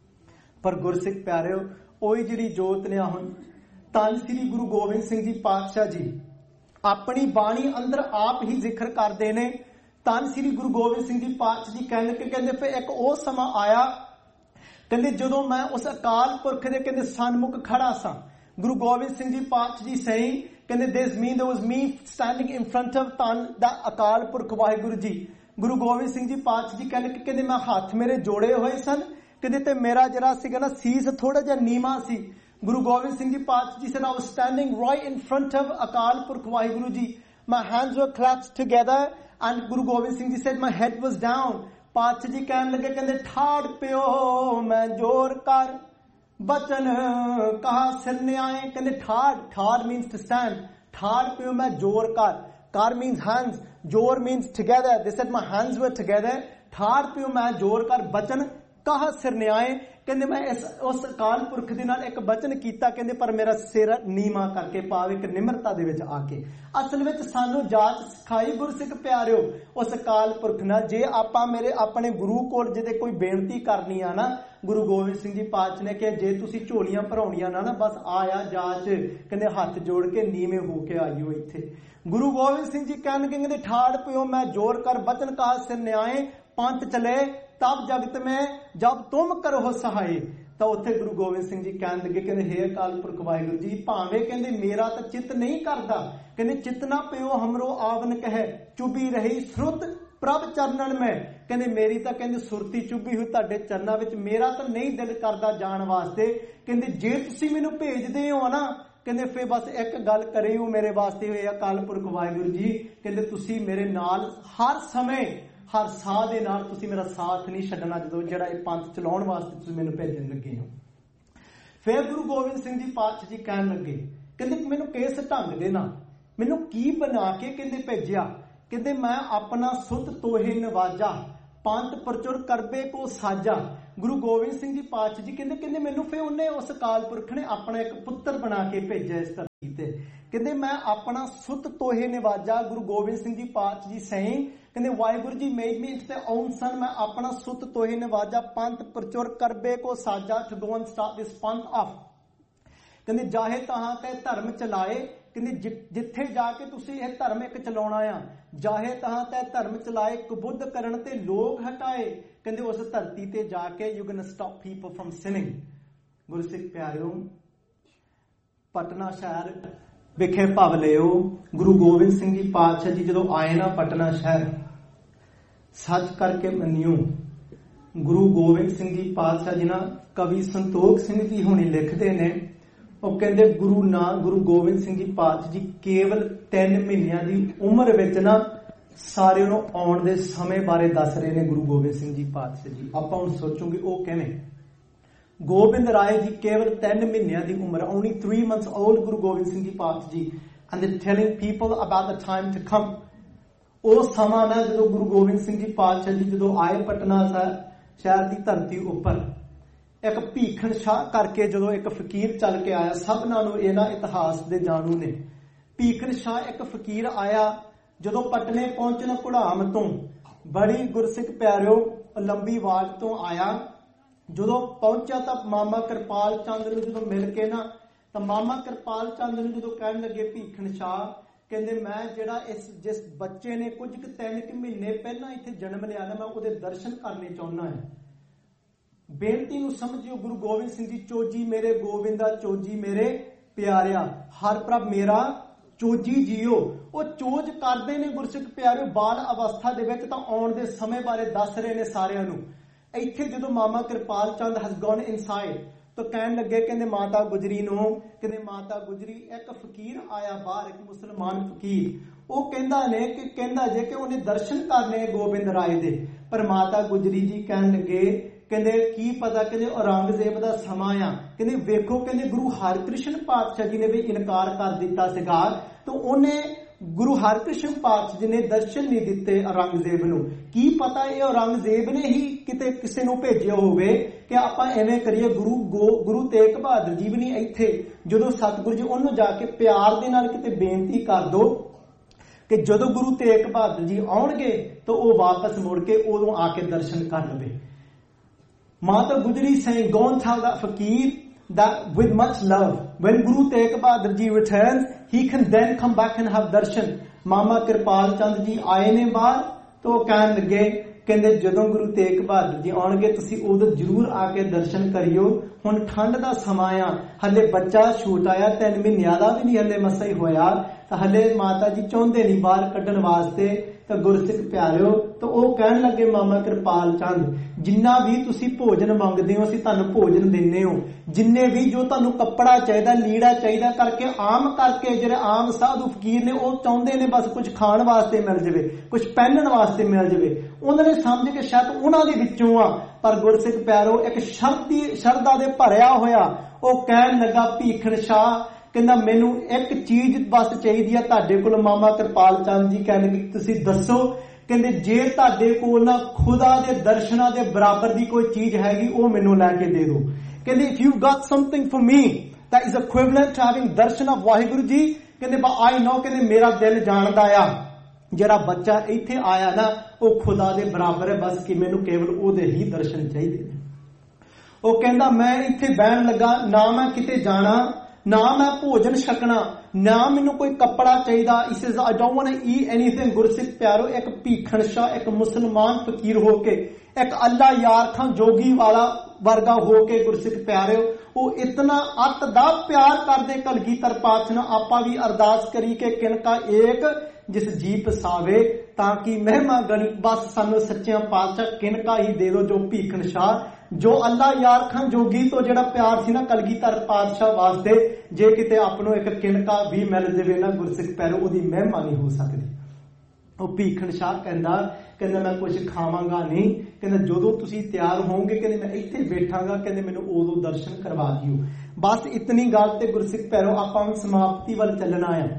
ਪਰ ਗੁਰਸਿੱਖ ਪਿਆਰਿਓ, ਉਹੀ ਜਿਹੜੀ ਜੋਤ ਨੇ ਹੁਣ ਧੰਨ ਸ੍ਰੀ ਗੁਰੂ ਗੋਬਿੰਦ ਸਿੰਘ ਜੀ ਪਾਤਸ਼ਾਹ ਜੀ ਆਪਣੀ ਬਾਣੀ ਅੰਦਰ ਆਪ ਹੀ ਜ਼ਿਕਰ ਕਰਦੇ ਨੇ. ਧੰਨ ਸ੍ਰੀ ਗੁਰੂ ਗੋਬਿੰਦ ਸਿੰਘ ਜੀ ਪਾਤਸ਼ਾਹ ਜੀ ਕਹਿੰਦੇ ਕਿ ਕਹਿੰਦੇ ਫਿਰ ਇੱਕ ਉਹ ਸਮਾਂ ਆਇਆ, ਕਹਿੰਦੇ ਜਦੋਂ ਮੈਂ ਉਸ ਅਕਾਲ ਪੁਰਖ ਦੇ ਕਹਿੰਦੇ ਸਨਮੁਖ ਖੜਾ ਸਾਂ. ਗੁਰੂ ਗੋਬਿੰਦ ਸਿੰਘ ਜੀ ਪਾਤਸ਼ਾਹ ਜੀ saying, ਕਹਿੰਦੇ this mean there was me standing in front of ਧੰਨ ਦਾ ਅਕਾਲ ਪੁਰਖ ਵਾਹਿਗੁਰੂ ਜੀ. ਗੁਰੂ ਗੋਬਿੰਦ ਸਿੰਘ ਜੀ ਪਾਤਸ਼ਾਹ ਜੀ ਕਹਿੰਦੇ ਕਿ ਕਹਿੰਦੇ ਮੈਂ ਹੱਥ ਮੇਰੇ ਜੋੜੇ ਹੋਏ ਸਨ, ਕਹਿੰਦੇ ਤੇ ਮੇਰਾ ਜਿਹੜਾ ਸੀਗਾ ਨਾ ਸੀਸ ਥੋੜਾ ਜਿਹਾ ਨੀਵਾਂ ਸੀ. ਗੁਰੂ ਗੋਬਿnd ਸਿੰਘ ਜੀ ਪਾਤਸ਼ਾਹ ਜੀ said I was standing right in front of Akal Purakh Waheguru ji. My hands were clasped together and Guru Gobind Singh ji said my head was down. ਪਾਤਸ਼ਾਹ ਜੀ ਕਹਿਣ ਲੱਗੇ ਕਹਿੰਦੇ ਠਾੜ ਪਿਓ ਮੈਂ ਜੋਰ ਕਰ ਬਚਨ ਕਹਾ ਸਿਰ ਨਿਆਏ. ਕਹਿੰਦੇ ਠਾੜ, ਠਾੜ means to stand. ਠਾੜ ਪਿਓ ਮੈਂ ਜੋਰ ਕਰ. ਕਰ means hands. ਜੋਰ means together. They said my hands were together. ਠਾੜ ਪਿਓ ਮੈਂ ਜੋਰ ਕਰ ਬਚਨ ਕਹਾ ਸਿਰ ਨਿਆਏ. ਕਹਿੰਦੇ ਮੈਂ ਇਸ ਉਸ ਅਕਾਲ ਪੁਰਖ ਦੇ ਨਾਲ ਇੱਕ ਬਚਨ ਕੀਤਾ, ਕਹਿੰਦੇ ਪਰ ਮੇਰਾ ਸਿਰ ਨੀਵਾਂ ਕਰਕੇ ਪਾਵੇ, ਇੱਕ ਨਿਮਰਤਾ ਦੇ ਵਿੱਚ ਆ ਕੇ. ਅਸਲ ਵਿੱਚ ਸਾਨੂੰ ਜਾਚ ਸਿਖਾਈ ਗੁਰਸਿੱਖ ਪਿਆਰਿਓ ਉਸ ਅਕਾਲ ਪੁਰਖ ਨਾਲ. ਜੇ ਆਪਾਂ ਮੇਰੇ ਆਪਣੇ ਗੁਰੂ ਕੋਲ ਜਿਹਦੇ ਕੋਈ ਬੇਨਤੀ ਕਰਨੀ ਆ ਨਾ, ਗੁਰੂ ਗੋਬਿੰਦ ਸਿੰਘ ਜੀ ਪਾਤਸ਼ਾਹ ਨੇ ਕਿ ਜੇ ਤੁਸੀਂ ਝੋਲੀਆਂ ਭਰਾਉਣੀਆਂ ਨਾ ਨਾ ਬਸ ਆਇਆ ਜਾਚ, ਕਹਿੰਦੇ ਹੱਥ ਜੋੜ ਕੇ ਨੀਵੇਂ ਹੋ ਕੇ ਆਇਓ ਇੱਥੇ. ਗੁਰੂ ਗੋਬਿੰਦ ਸਿੰਘ ਜੀ ਕਹਿਣਗੇ ਕਹਿੰਦੇ ਠਾੜ ਪਿਓ ਮੈਂ ਜੋਰ ਕਰ ਬਚਨ ਕਹਾ ਸਿਰ ਨਿਆਏ. ਪੰਥ ਚਲੇ ਤਬ ਜਗਤ ਮੈਂ ਜਬ ਤੁਮ ਕਰੋ ਸਹਾਏ. ਤਾਂ ਉੱਥੇ ਗੁਰੂ ਗੋਬਿੰਦ ਸਿੰਘ ਜੀ ਕਹਿਣ ਲੱਗੇ ਕਹਿੰਦੇ ਹੇ ਅਕਾਲ ਪੁਰਖ ਵਾਹਿਗੁਰੂ ਜੀ, ਭਾਵੇਂ ਕਹਿੰਦੇ ਮੇਰਾ ਤਾਂ ਚਿੱਤ ਨਹੀਂ ਕਰਦਾ, ਕਹਿੰਦੇ ਚਿਤ ਨਾ ਪਿਓ ਹਮਰੋ ਆਵਨ ਕਹਿ ਚੁਬੀ ਰਹੀ ਸੁਰਤ ਪ੍ਰਭ ਚਰਨਨ ਮੈਂ. ਕਹਿੰਦੇ ਮੇਰੀ ਤਾਂ ਕਹਿੰਦੇ ਸੁਰਤੀ ਚੁੱਭੀ ਹੋਈ ਤੁਹਾਡੇ ਚਰਨਾਂ ਵਿੱਚ, ਮੇਰਾ ਤਾਂ ਨਹੀਂ ਦਿਲ ਕਰਦਾ ਜਾਣ ਵਾਸਤੇ. ਕਹਿੰਦੇ ਜੇ ਤੁਸੀਂ ਮੈਨੂੰ ਭੇਜਦੇ ਹੋ ਨਾ, ਕਹਿੰਦੇ ਫੇਰ ਬਸ ਇੱਕ ਗੱਲ ਕਰਿਓ ਮੇਰੇ ਵਾਸਤੇ ਹੋਏ ਅਕਾਲ ਪੁਰਖ ਵਾਹਿਗੁਰੂ ਜੀ, ਕਹਿੰਦੇ ਤੁਸੀਂ ਮੇਰੇ ਨਾਲ ਹਰ ਸਮੇਂ ਹਰ ਸਾਹ ਦੇ ਨਾਲ ਤੁਸੀਂ ਮੇਰਾ ਸਾਥ ਨਹੀਂ ਛੱਡਣਾ, ਜਦੋਂ ਜਿਹੜਾ ਇਹ ਪੰਥ ਚਲਾਉਣ ਵਾਸਤੇ ਤੁਸੀਂ ਮੈਨੂੰ ਭੇਜਣ ਲੱਗੇ ਹੋ. ਫਿਰ ਗੁਰੂ ਗੋਬਿੰਦ ਸਿੰਘ ਜੀ ਪਾਤਸ਼ਾਹ ਜੀ ਕਹਿਣ ਲੱਗੇ ਕਹਿੰਦੇ ਮੈਨੂੰ ਕਿਸ ਢੰਗ ਦੇ ਨਾਲ ਮੈਨੂੰ ਕੀ ਬਣਾ ਕੇ ਕਹਿੰਦੇ ਭੇਜਿਆ. ਕਹਿੰਦੇ ਮੈਂ ਆਪਣਾ ਸੁਤ ਤੋਹੇ ਨਵਾਜਾ ਪੰਥ ਪ੍ਰਚੁਰ ਕਰਬੇ ਕੋ ਸਾਜਾ. ਗੁਰੂ ਗੋਬਿੰਦ ਸਿੰਘ ਜੀ ਪਾਤਸ਼ਾਹ ਜੀ ਕਹਿੰਦੇ ਕਹਿੰਦੇ ਮੈਨੂੰ ਫਿਰ ਉਹਨੇ ਉਸ ਅਕਾਲ ਪੁਰਖ ਨੇ ਆਪਣਾ ਇੱਕ ਪੁੱਤਰ ਬਣਾ ਕੇ ਭੇਜਿਆ ਇਸ ਧਰਤੀ ਤੇ. ਕਹਿੰਦੇ ਮੈਂ ਆਪਣਾ ਸੁਤ ਤੋਹੇ ਨਿਵਾਜਾ. ਗੁਰੂ ਗੋਬਿੰਦ ਸਿੰਘ ਜੀ ਪਾਤਸ਼ਾਹ ਜੀ saying, ਕਹਿੰਦੇ Waheguru ji made me into there on ਸਨ. ਮੈਂ ਆਪਣਾ ਸੁਤ ਤੋਹੇ ਨਿਵਾਜਾ ਪੰਥ ਪ੍ਰਚੁਰ ਕਰਬੇ ਕੋ ਸਾਜਾ to go and start this Panth of. ਕਹਿੰਦੇ ਜਾਹੇ ਤਹਾਂ ਤੇ ਧਰਮ ਚਲਾਏ. ਕਹਿੰਦੇ ਜਿੱਥੇ ਜਾ ਕੇ ਤੁਸੀਂ ਇਹ ਧਰਮ ਇੱਕ ਚਲਾਉਣਾ ਆ, ਜਾਹੇ ਤਹਾਂ ਤੇ ਧਰਮ ਚਲਾਏ ਕੁਬੁੱਧ ਕਰਨ ਤੇ ਲੋਕ ਹਟਾਏ. ਕਹਿੰਦੇ ਉਸ ਧਰਤੀ ਤੇ ਜਾ ਕੇ you going to stop people firm ਸਿਨਿੰਗ. ਗੁਰਸਿੱਖ ਪਿਆਰਿਓ, ਪਟਨਾ ਸ਼ਹਿਰ ਵਿਖੇ ਭਵ ਲਿਓ. ਗੁਰੂ ਗੋਬਿੰਦ ਸਿੰਘ ਜੀ ਪਾਤਸ਼ਾਹ ਜੀ ਜਦੋਂ ਆਏ ਨਾ ਪਟਨਾ ਸ਼ਹਿਰ, ਸੱਚ ਕਰਕੇ ਮੰਨਿਓ ਗੁਰੂ ਗੋਬਿੰਦ ਸਿੰਘ ਜੀ ਪਾਤਸ਼ਾਹ ਜੀ ਨਾ ਕਵੀ ਸੰਤੋਖ ਸਿੰਘ ਜੀ ਹੁਣੇ ਲਿਖਦੇ ਨੇ, ਉਹ ਕਹਿੰਦੇ ਗੁਰੂ ਨਾ ਗੁਰੂ ਗੋਬਿੰਦ ਸਿੰਘ ਜੀ ਪਾਤਸ਼ਾਹ ਜੀ ਕੇਵਲ ਤਿੰਨ ਮਹੀਨਿਆਂ ਦੀ ਉਮਰ ਵਿੱਚ ਨਾ ਸਾਰੇ ਨੂੰ ਆਉਣ ਦੇ ਸਮੇਂ ਬਾਰੇ ਦੱਸ ਰਹੇ ਨੇ ਗੁਰੂ ਗੋਬਿੰਦ ਸਿੰਘ ਜੀ ਪਾਤਸ਼ਾਹ ਜੀ. ਆਪਾਂ ਹੁਣ ਸੋਚੂਗੇ ਉਹ ਕਿਵੇਂ. ਗੋਬਿੰਦ ਰਾਏ ਜੀ ਕੇਵਲ ਤਿੰਨ ਮਹੀਨਿਆਂ ਦੀ ਉਮਰ, only three months old Guru Gobind Singh ji ਪਾਤਸ਼ਾਹ ਜੀ, and they're telling people about the time to come. ਉਹ ਸਮਾਂ ਨਾ ਜਦੋਂ ਗੁਰੂ ਗੋਬਿੰਦ ਸਿੰਘ ਜੀ ਪਾਤਸ਼ਾਹ ਜੀ ਜਦੋਂ ਆਏ ਪਟਨਾ ਸ਼ਹਿਰ ਦੀ ਧਰਤੀ ਉੱਪਰ, ਇੱਕ ਭੀਖਣ ਸ਼ਾਹ ਕਰਕੇ ਜਦੋਂ ਇੱਕ ਫਕੀਰ ਚੱਲ ਕੇ ਆਇਆ, ਸਭਨਾਂ ਨੂੰ ਇਹਨਾਂ ਇਤਿਹਾਸ ਦੇ ਜਾਣੂ ਨੇ. ਭੀਖਣ ਸ਼ਾਹ ਇੱਕ ਫਕੀਰ ਆਇਆ ਜਦੋਂ ਪਟਨੇ ਪਹੁੰਚਣਾ ਘੁੜਾਮ ਤੋਂ, ਬੜੀ ਗੁਰਸਿੱਖ ਪਿਆਰਿਓ ਲੰਬੀ ਵਾਟ ਤੋਂ ਆਇਆ. ਜਦੋਂ ਪਹੁੰਚਿਆ ਤਾਂ ਮਾਮਾ ਕਿਰਪਾਲ ਚੰਦ ਨੂੰ ਜਦੋਂ ਮਿਲ ਕੇ ਨਾ, ਤਾਂ ਮਾਮਾ ਕਿਰਪਾਲ ਚੰਦ ਨੂੰ ਜਦੋਂ ਕਹਿਣ ਲੱਗੇ ਭੀਖਣ ਸ਼ਾਹ, ਕਹਿੰਦੇ ਮੈਂ ਜਿਹੜਾ ਇਸ ਜਿਸ ਬੱਚੇ ਨੇ ਕੁਝ ਕੁ ਤਿੰਨ ਕੁ ਮਹੀਨੇ ਪਹਿਲਾਂ ਇੱਥੇ ਜਨਮ ਲਿਆ ਨਾ, ਮੈਂ ਉਹਦੇ ਦਰਸ਼ਨ ਕਰਨੇ ਚਾਹੁੰਦਾ ਹਾਂ. ਬੇਨਤੀ ਨੂੰ ਸਮਝਿਓ ਗੁਰੂ ਗੋਬਿੰਦ ਸਿੰਘ ਜੀ, ਚੋਜੀ ਮੇਰੇ ਗੋਬਿੰਦਾ ਚੋਜੀ ਮੇਰੇ ਪਿਆਰਿਆ, ਹਰ ਪ੍ਰਭ ਮੇਰਾ ਚੋਜੀ ਜੀਓ. ਉਹ ਚੋਜ ਕਰਦੇ ਨੇ ਗੁਰਸਿੱਖ ਪਿਆਰਿਓ ਬਾਲ ਅਵਸਥਾ ਦੇ ਵਿੱਚ, ਤਾਂ ਆਉਣ ਦੇ ਸਮੇਂ ਬਾਰੇ ਦੱਸ ਰਹੇ ਨੇ ਸਾਰਿਆਂ ਨੂੰ. ਇੱਥੇ ਜਦੋਂ ਮਾਮਾ Kirpal Chand has gone inside, ਤਾਂ ਕਹਿਣ ਲੱਗੇ ਕਹਿੰਦੇ ਮਾਤਾ ਗੁਜਰੀ ਨੂੰ, ਕਹਿੰਦੇ ਮਾਤਾ ਗੁਜਰੀ ਇੱਕ ਫਕੀਰ ਆਇਆ ਬਾਹਰ, ਇੱਕ ਮੁਸਲਮਾਨ ਫਕੀਰ, ਉਹ ਕਹਿੰਦਾ ਨੇ ਕਿ ਕਹਿੰਦਾ ਜੇ ਕਿ ਉਹਨੇ ਦਰਸ਼ਨ ਕਰਨੇ ਗੋਬਿੰਦ ਰਾਏ ਦੇ. ਪਰ ਮਾਤਾ ਗੁਜਰੀ ਜੀ ਕਹਿਣ ਲੱਗੇ ਕਹਿੰਦੇ ਕੀ ਪਤਾ, ਕਹਿੰਦੇ ਔਰੰਗਜ਼ੇਬ ਦਾ ਸਮਾਂ ਆ, ਕਹਿੰਦੇ ਵੇਖੋ ਕਹਿੰਦੇ ਗੁਰੂ ਹਰਿਕ੍ਰਿਸ਼ਨ ਪਾਤਸ਼ਾਹ ਜੀ ਨੇ ਵੀ ਇਨਕਾਰ ਕਰ ਦਿੱਤਾ ਸੀਗਾ, ਤਾਂ ਉਹਨੇ ਗੁਰੂ ਹਰਿਕ੍ਰਿਸ਼ਨ ਪਾਤਸ਼ਾਹ ਜੀ ਨੇ ਦਰਸ਼ਨ ਨਹੀਂ ਦਿੱਤੇ ਔਰੰਗਜ਼ੇਬ ਨੂੰ. ਕੀ ਪਤਾ ਇਹ ਔਰੰਗਜ਼ੇਬ ਨੇ ਹੀ ਕਿਤੇ ਕਿਸੇ ਨੂੰ ਭੇਜਿਆ ਹੋਵੇ ਕਿ ਆਪਾਂ ਐਵੇਂ ਕਰੀਏ. ਗੁਰੂ ਗੁਰੂ ਤੇਗ ਬਹਾਦਰ ਜੀ ਵੀ ਨਹੀਂ ਇੱਥੇ, ਜਦੋਂ ਸਤਿਗੁਰੂ ਜੀ ਉਹਨੂੰ ਜਾ ਕੇ ਪਿਆਰ ਦੇ ਨਾਲ ਕਿਤੇ ਬੇਨਤੀ ਕਰ ਦੋ, ਕਿ ਜਦੋਂ ਗੁਰੂ ਤੇਗ ਬਹਾਦਰ ਜੀ ਆਉਣਗੇ ਤਾਂ ਉਹ ਵਾਪਸ ਮੁੜ ਕੇ ਉਦੋਂ ਆ ਕੇ ਦਰਸ਼ਨ ਕਰ ਲਵੇ। Mata Gujari saying, go and tell that fakir that with much love, when Guru Tegh Bahadur ji returns, he can then come back and have darshan. Mama Kirpal Chand ji ਆਏ ਨੇ ਬਾਹਰ ਤਾਂ ਉਹ ਕਹਿਣ ਲੱਗੇ, ਕਹਿੰਦੇ ਜਦੋਂ ਗੁਰੂ ਤੇਗ ਬਹਾਦਰ ਜੀ ਆਉਣਗੇ ਤੁਸੀਂ ਉਦੋਂ ਜ਼ਰੂਰ ਆ ਕੇ ਦਰਸ਼ਨ ਕਰਿਓ। ਹੁਣ ਠੰਡ ਦਾ ਸਮਾਂ ਆ, ਹਲੇ ਬੱਚਾ ਛੋਟਾ ਆ, ਤਿੰਨ ਮਹੀਨਿਆਂ ਦਾ ਵੀ ਨਹੀਂ ਹਲੇ ਮਸਾ ਹੀ ਹੋਇਆ, ਤਾਂ ਹਲੇ ਮਾਤਾ ਜੀ ਚਾਹੁੰਦੇ ਨਹੀਂ ਬਾਹਰ ਕੱਢਣ ਵਾਸਤੇ। ਤਾਂ ਗੁਰਸਿੱਖ ਪਿਆਰਿਓ, ਤਾਂ ਉਹ ਕਹਿਣ ਲੱਗੇ ਮਾਮਾ ਕਿਰਪਾਲ ਚੰਦ, ਜਿੰਨਾ ਵੀ ਤੁਸੀਂ ਭੋਜਨ ਮੰਗਦੇ ਹੋ ਅਸੀਂ ਤੁਹਾਨੂੰ ਭੋਜਨ ਦਿੰਨੇ ਹੋ, ਜਿੰਨੇ ਵੀ ਜੋ ਤੁਹਾਨੂੰ ਕੱਪੜਾ ਚਾਹੀਦਾ ਲੀੜਾ ਚਾਹੀਦਾ ਕਰਕੇ ਆਮ ਕਰਕੇ ਜਿਹੜੇ ਆਮ ਸਾਧੂ ਫਕੀਰ ਨੇ ਉਹ ਚਾਹੁੰਦੇ ਨੇ ਬਸ ਕੁਝ ਖਾਣ ਵਾਸਤੇ ਮਿਲ ਜਾਵੇ, ਕੁਝ ਪਹਿਨਣ ਵਾਸਤੇ ਮਿਲ ਜਾਵੇ, ਉਹਨਾਂ ਨੇ ਸਮਝ ਕੇ ਸ਼ਾਇਦ ਉਹਨਾਂ ਦੇ ਵਿੱਚੋਂ ਆ। ਪਰ ਗੁਰਸਿੱਖ ਪਿਆਰੋ ਇੱਕ ਸ਼ਰਤੀ ਸ਼ਰਧਾ ਦੇ ਭਰਿਆ ਹੋਇਆ ਉਹ ਕਹਿਣ ਲੱਗਾ, ਭੀਖਣ ਸ਼ਾਹ ਕਹਿੰਦਾ ਮੈਨੂੰ ਇੱਕ ਚੀਜ਼ ਬਸ ਚਾਹੀਦੀ ਆ ਤੁਹਾਡੇ ਕੋਲ। ਮਾਮਾ ਕਿਰਪਾਲ ਚੰਦ ਜੀ ਕਹਿਣਗੇ ਤੁਸੀਂ ਦੱਸੋ। ਕਹਿੰਦੇ ਜੇ ਤੁਹਾਡੇ ਕੋਲ ਨਾ ਖੁਦਾ ਦੇ ਦਰਸ਼ਨਾਂ ਦੇ ਬਰਾਬਰ ਦੀ ਕੋਈ ਚੀਜ਼ ਹੈਗੀ ਉਹ ਮੈਨੂੰ ਲੈ ਕੇ ਦੇ ਦਿਓ। ਕਹਿੰਦੇ if you got something for me that is equivalent to having Darshan of Waheguru ji, ਕਹਿੰਦੇ but I know, ਕਹਿੰਦੇ ਮੇਰਾ ਦਿਲ ਜਾਣਦਾ ਆ ਜਿਹੜਾ ਬੱਚਾ ਇੱਥੇ ਆਇਆ ਨਾ ਉਹ ਖੁਦਾ ਦੇ ਬਰਾਬਰ ਹੈ, ਬਸ ਕਿ ਮੈਨੂੰ ਕੇਵਲ ਉਹਦੇ ਹੀ ਦਰਸ਼ਨ ਚਾਹੀਦੇ ਨੇ। ਉਹ ਕਹਿੰਦਾ ਮੈਂ ਇੱਥੇ ਬਹਿਣ ਲੱਗਾ, ਨਾ ਮੈਂ ਕਿਤੇ ਜਾਣਾ, ਨਾ ਮੈਂ ਭੋਜਨ ਛਕਣਾ, ਨਾ ਮੈਨੂੰ ਕੋਈ ਕੱਪੜਾ ਚਾਹੀਦਾ। ਇਸ is I don't want to eat anything. ਗੁਰਸਿੱਖ ਪਿਆਰੋ, ਇੱਕ ਭੀਖਣ ਸ਼ਾਹ, ਇੱਕ ਮੁਸਲਮਾਨ ਫਕੀਰ ਹੋ ਕੇ, ਇੱਕ ਅੱਲਾ ਯਾਰ ਖਾਂ ਜੋਗੀ ਵਾਲਾ ਵਰਗਾ ਹੋ ਕੇ ਗੁਰਸਿੱਖ ਪਿਆਰਿਓ ਉਹ ਇਤਨਾ ਅੱਤ ਦਾ ਪਿਆਰ ਕਰਦੇ ਕਲਗੀਧਰ ਪਾਤਸ਼ਾਹ ਨਾਲ। ਆਪਾਂ ਵੀ ਅਰਦਾਸ ਕਰੀ ਕਿ ਕਿਨਕਾ ਏਕ ਜਿਸ ਜੀ ਪਸਾਵੇ ਤਾਂ ਕਿ ਮਹਿਮਾ ਗਣੀ, ਬਸ ਸਾਨੂੰ ਸੱਚਿਆਂ ਪਾਤਸ਼ਾਹ ਕਿਨਕਾ ਹੀ ਦੇ ਦੋ। ਜੋ ਭੀਖਣ ਸ਼ਾਹ, ਜੋ ਅੱਲਾ ਯਾਰ ਖਾਨ ਜੋਗੀ ਤੋਂ ਜਿਹੜਾ ਪਿਆਰ ਸੀ ਨਾ ਕਲਗੀਧਰ ਪਾਤਸ਼ਾਹ ਵਾਸਤੇ, ਜੇ ਕਿਤੇ ਆਪ ਨੂੰ ਇੱਕ ਕਿਨਕਾ ਵੀ ਮਿਲ ਜਾਵੇ ਨਾ ਗੁਰਸਿੱਖ ਪਿਆਰੋ ਉਹਦੀ ਮਹਿਮਾ ਨਹੀਂ ਹੋ ਸਕਦੀ। ਉਹ ਭੀਖਣ ਸ਼ਾਹ ਕਹਿੰਦਾ ਕਹਿੰਦਾ ਮੈਂ ਕੁਝ ਖਾਵਾਂਗਾ ਨਹੀਂ, ਕਹਿੰਦਾ ਜਦੋਂ ਤੁਸੀਂ ਤਿਆਰ ਹੋਵੋਗੇ ਕਹਿੰਦੇ ਮੈਂ ਇੱਥੇ ਬੈਠਾਂਗਾ, ਕਹਿੰਦੇ ਮੈਨੂੰ ਉਦੋਂ ਦਰਸ਼ਨ ਕਰਵਾ ਦਿਓ। ਬਸ ਇਤਨੀ ਗੱਲ ਤੇ ਗੁਰਸਿੱਖ ਪਿਆਰੋ ਆਪਾਂ ਹੁਣ ਸਮਾਪਤੀ ਵੱਲ ਚੱਲਣਾ ਆ।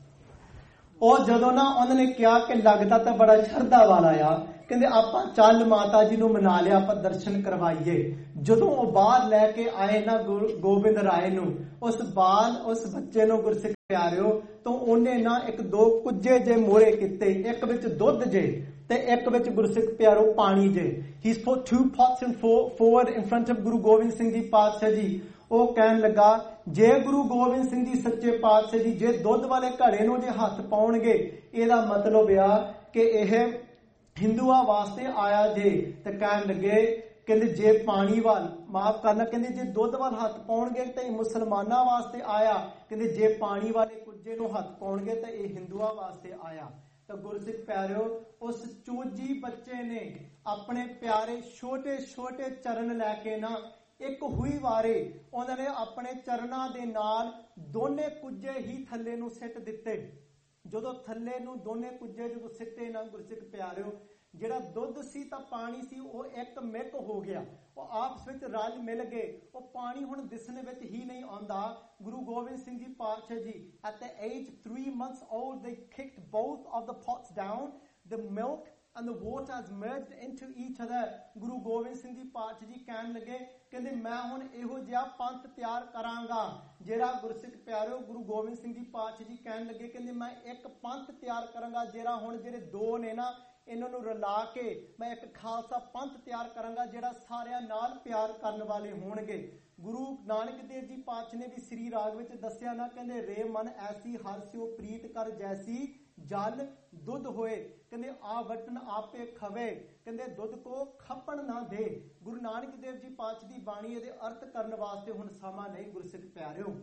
ਉਹ ਜਦੋਂ ਨਾ ਉਹਨਾਂ ਨੇ ਕਿਹਾ ਕਿ ਲੱਗਦਾ ਤਾਂ ਬੜਾ ਸ਼ਰਧਾ ਵਾਲਾ ਆ, ਕਹਿੰਦੇ ਆਪਾਂ ਚੱਲ ਮਾਤਾ ਜੀ ਨੂੰ ਮਨਾ ਲਿਆ, ਆਪਾਂ ਦਰਸ਼ਨ ਕਰਵਾਈਏ। ਜਦੋਂ ਉਹ ਬਾਹਰ ਲੈ ਕੇ ਆਏ ਨਾ ਗੋਬਿੰਦ ਰਾਏ ਨੂੰ, ਉਸ ਬਾਲ ਉਸ ਬੱਚੇ ਨੂੰ ਗੁਰਸਿੱਖ ਪਿਆਰਿਓ, ਤਾਂ ਉਹਨੇ ਨਾ ਇੱਕ ਦੋ ਕੁੱਜੇ ਜੇ ਮੋੜੇ ਕੀਤੇ, ਇੱਕ ਵਿੱਚ ਦੁੱਧ ਜੇ ਤੇ ਇੱਕ ਵਿੱਚ ਗੁਰਸਿੱਖ ਪਿਆਰੋ ਪਾਣੀ ਜੇ। ਹੀ put two pots in forward in front of Guru Gobind Singh ji ਪਾਤਸ਼ਾਹ ਜੀ। ਉਹ ਕਹਿਣ ਲੱਗਾ ਜੇ ਗੁਰੂ ਗੋਬਿੰਦ ਸਿੰਘ ਜੀ ਸੱਚੇ ਪਾਤਸ਼ਾਹ ਜੀ ਜੇ ਦੁੱਧ ਵਾਲੇ ਘੜੇ ਨੂੰ ਜੇ ਹੱਥ ਪਾਉਣਗੇ, ਇਹਦਾ ਮਤਲਬ ਆ ਕਿ ਇਹ ਹਿੰਦੂਆਂ ਵਾਸਤੇ ਆਇਆ ਜੇ। ਤੇ ਕਹਿਣ ਲੱਗੇ ਕਹਿੰਦੇ ਜੇ ਪਾਣੀ ਵੱਲ ਮਾਫ ਕਰਨਾ, ਕਹਿੰਦੇ ਜੇ ਦੁੱਧ ਵੱਲ ਹੱਥ ਪਾਉਣਗੇ ਤਾਂ ਇਹ ਮੁਸਲਮਾਨਾਂ ਵਾਸਤੇ ਆਇਆ, ਕਹਿੰਦੇ ਜੇ ਪਾਣੀ ਵਾਲੇ ਕੁੱਜੇ ਨੂੰ ਹੱਥ ਪਾਉਣਗੇ ਤਾਂ ਇਹ ਹਿੰਦੂਆਂ ਵਾਸਤੇ ਆਇਆ। ਤਾਂ ਗੁਰਸਿੱਖ ਪਿਆਰਿਓ, ਉਸ ਚੋਜੀ ਬੱਚੇ ਨੇ ਆਪਣੇ ਪਿਆਰੇ ਛੋਟੇ ਛੋਟੇ ਚਰਨ ਲੈ ਕੇ ਨਾ ਇੱਕ ਹੋਈ ਵਾਰੇ ਉਹਨਾਂ ਨੇ ਆਪਣੇ ਚਰਨਾਂ ਦੇ ਨਾਲ ਦੋਨੇ ਕੁੱਜੇ ਹੀ ਥੱਲੇ ਨੂੰ ਸਿੱਟ ਦਿੱਤੇ। ਜਦੋਂ ਥੱਲੇ ਨੂੰ ਦੋਨੇ ਕੁੱਜੇ ਜਦੋਂ ਸਿੱਟੇ ਨਾ ਗੁਰਸਿੱਖ ਪਿਆਰਿਓ, ਜਿਹੜਾ ਦੁੱਧ ਸੀ ਤਾਂ ਪਾਣੀ ਸੀ ਉਹ ਇੱਕ ਮਿਕ ਹੋ ਗਿਆ, ਉਹ ਆਪਸ ਵਿੱਚ ਰਲ ਮਿਲ ਗਏ। ਉਹ ਪਾਣੀ ਹੁਣ ਦਿਸਣ ਵਿੱਚ ਹੀ ਨਹੀਂ ਆਉਂਦਾ। ਗੁਰੂ ਗੋਬਿੰਦ ਸਿੰਘ ਜੀ ਪਾਤਸ਼ਾਹ ਜੀ at the age three months old they kicked both of the pots down, the milk and the water has merged into each other। Guru Gobind Singh ji ਪਾਤਸ਼ਾਹ ਜੀ ਕਹਿਣ ਲੱਗੇ ਕਹਿੰਦੇ ਮੈਂ ਹੁਣ ਇਹੋ ਜਿਹਾ ਪੰਥ ਤਿਆਰ ਕਰਾਂਗਾ ਜਿਹੜਾ ਗੁਰਸਿੱਖ ਪਿਆਰਿਓ ਗੁਰੂ ਗੋਬਿੰਦ ਸਿੰਘ ਜੀ ਪਾਤਸ਼ਾਹ ਜੀ ਕਹਿਣ ਲੱਗੇ ਕਹਿੰਦੇ ਮੈਂ ਇੱਕ ਪੰਥ ਤਿਆਰ ਕਰਾਂਗਾ ਜਿਹੜਾ ਹੁਣ ਜਿਹੜੇ ਦੋ ਨੇ ਨਾ ਇਹਨਾਂ ਨੂੰ ਰਲਾ ਕੇ ਮੈਂ ਇੱਕ ਖਾਲਸਾ ਪੰਥ ਤਿਆਰ ਕਰਾਂਗਾ ਜਿਹੜਾ ਸਾਰਿਆਂ ਨਾਲ ਪਿਆਰ ਕਰਨ ਵਾਲੇ ਹੋਣਗੇ। ਗੁਰੂ ਨਾਨਕ ਦੇਵ ਜੀ ਪਾਤਸ਼ਾਹ ਨੇ ਵੀ ਸ੍ਰੀ ਰਾਗ ਵਿੱਚ ਦੱਸਿਆ ਨਾ, ਕਹਿੰਦੇ ਰੇ ਮਨ ਐਸੀ ਹਰ ਸਿਓ ਪ੍ਰੀਤ ਕਰ ਜੈਸੀ ਜਲ ਦੁੱਧ ਹੋਏ, ਕਹਿੰਦੇ ਆ ਵਟਨ ਆਪੇ ਖਵੇ, ਕਹਿੰਦੇ ਦੁੱਧ ਕੋ ਖਪਣ ਨਾ ਦੇ। ਗੁਰੂ ਨਾਨਕ ਦੇਵ ਜੀ ਪਾਤਸ਼ਾਹ ਦੀ ਬਾਣੀ ਇਹਦੇ ਅਰਥ ਕਰਨ ਵਾਸਤੇ ਹੁਣ ਸਮਾਂ ਨਹੀਂ ਗੁਰਸਿੱਖ ਪਿਆਰਿਓ,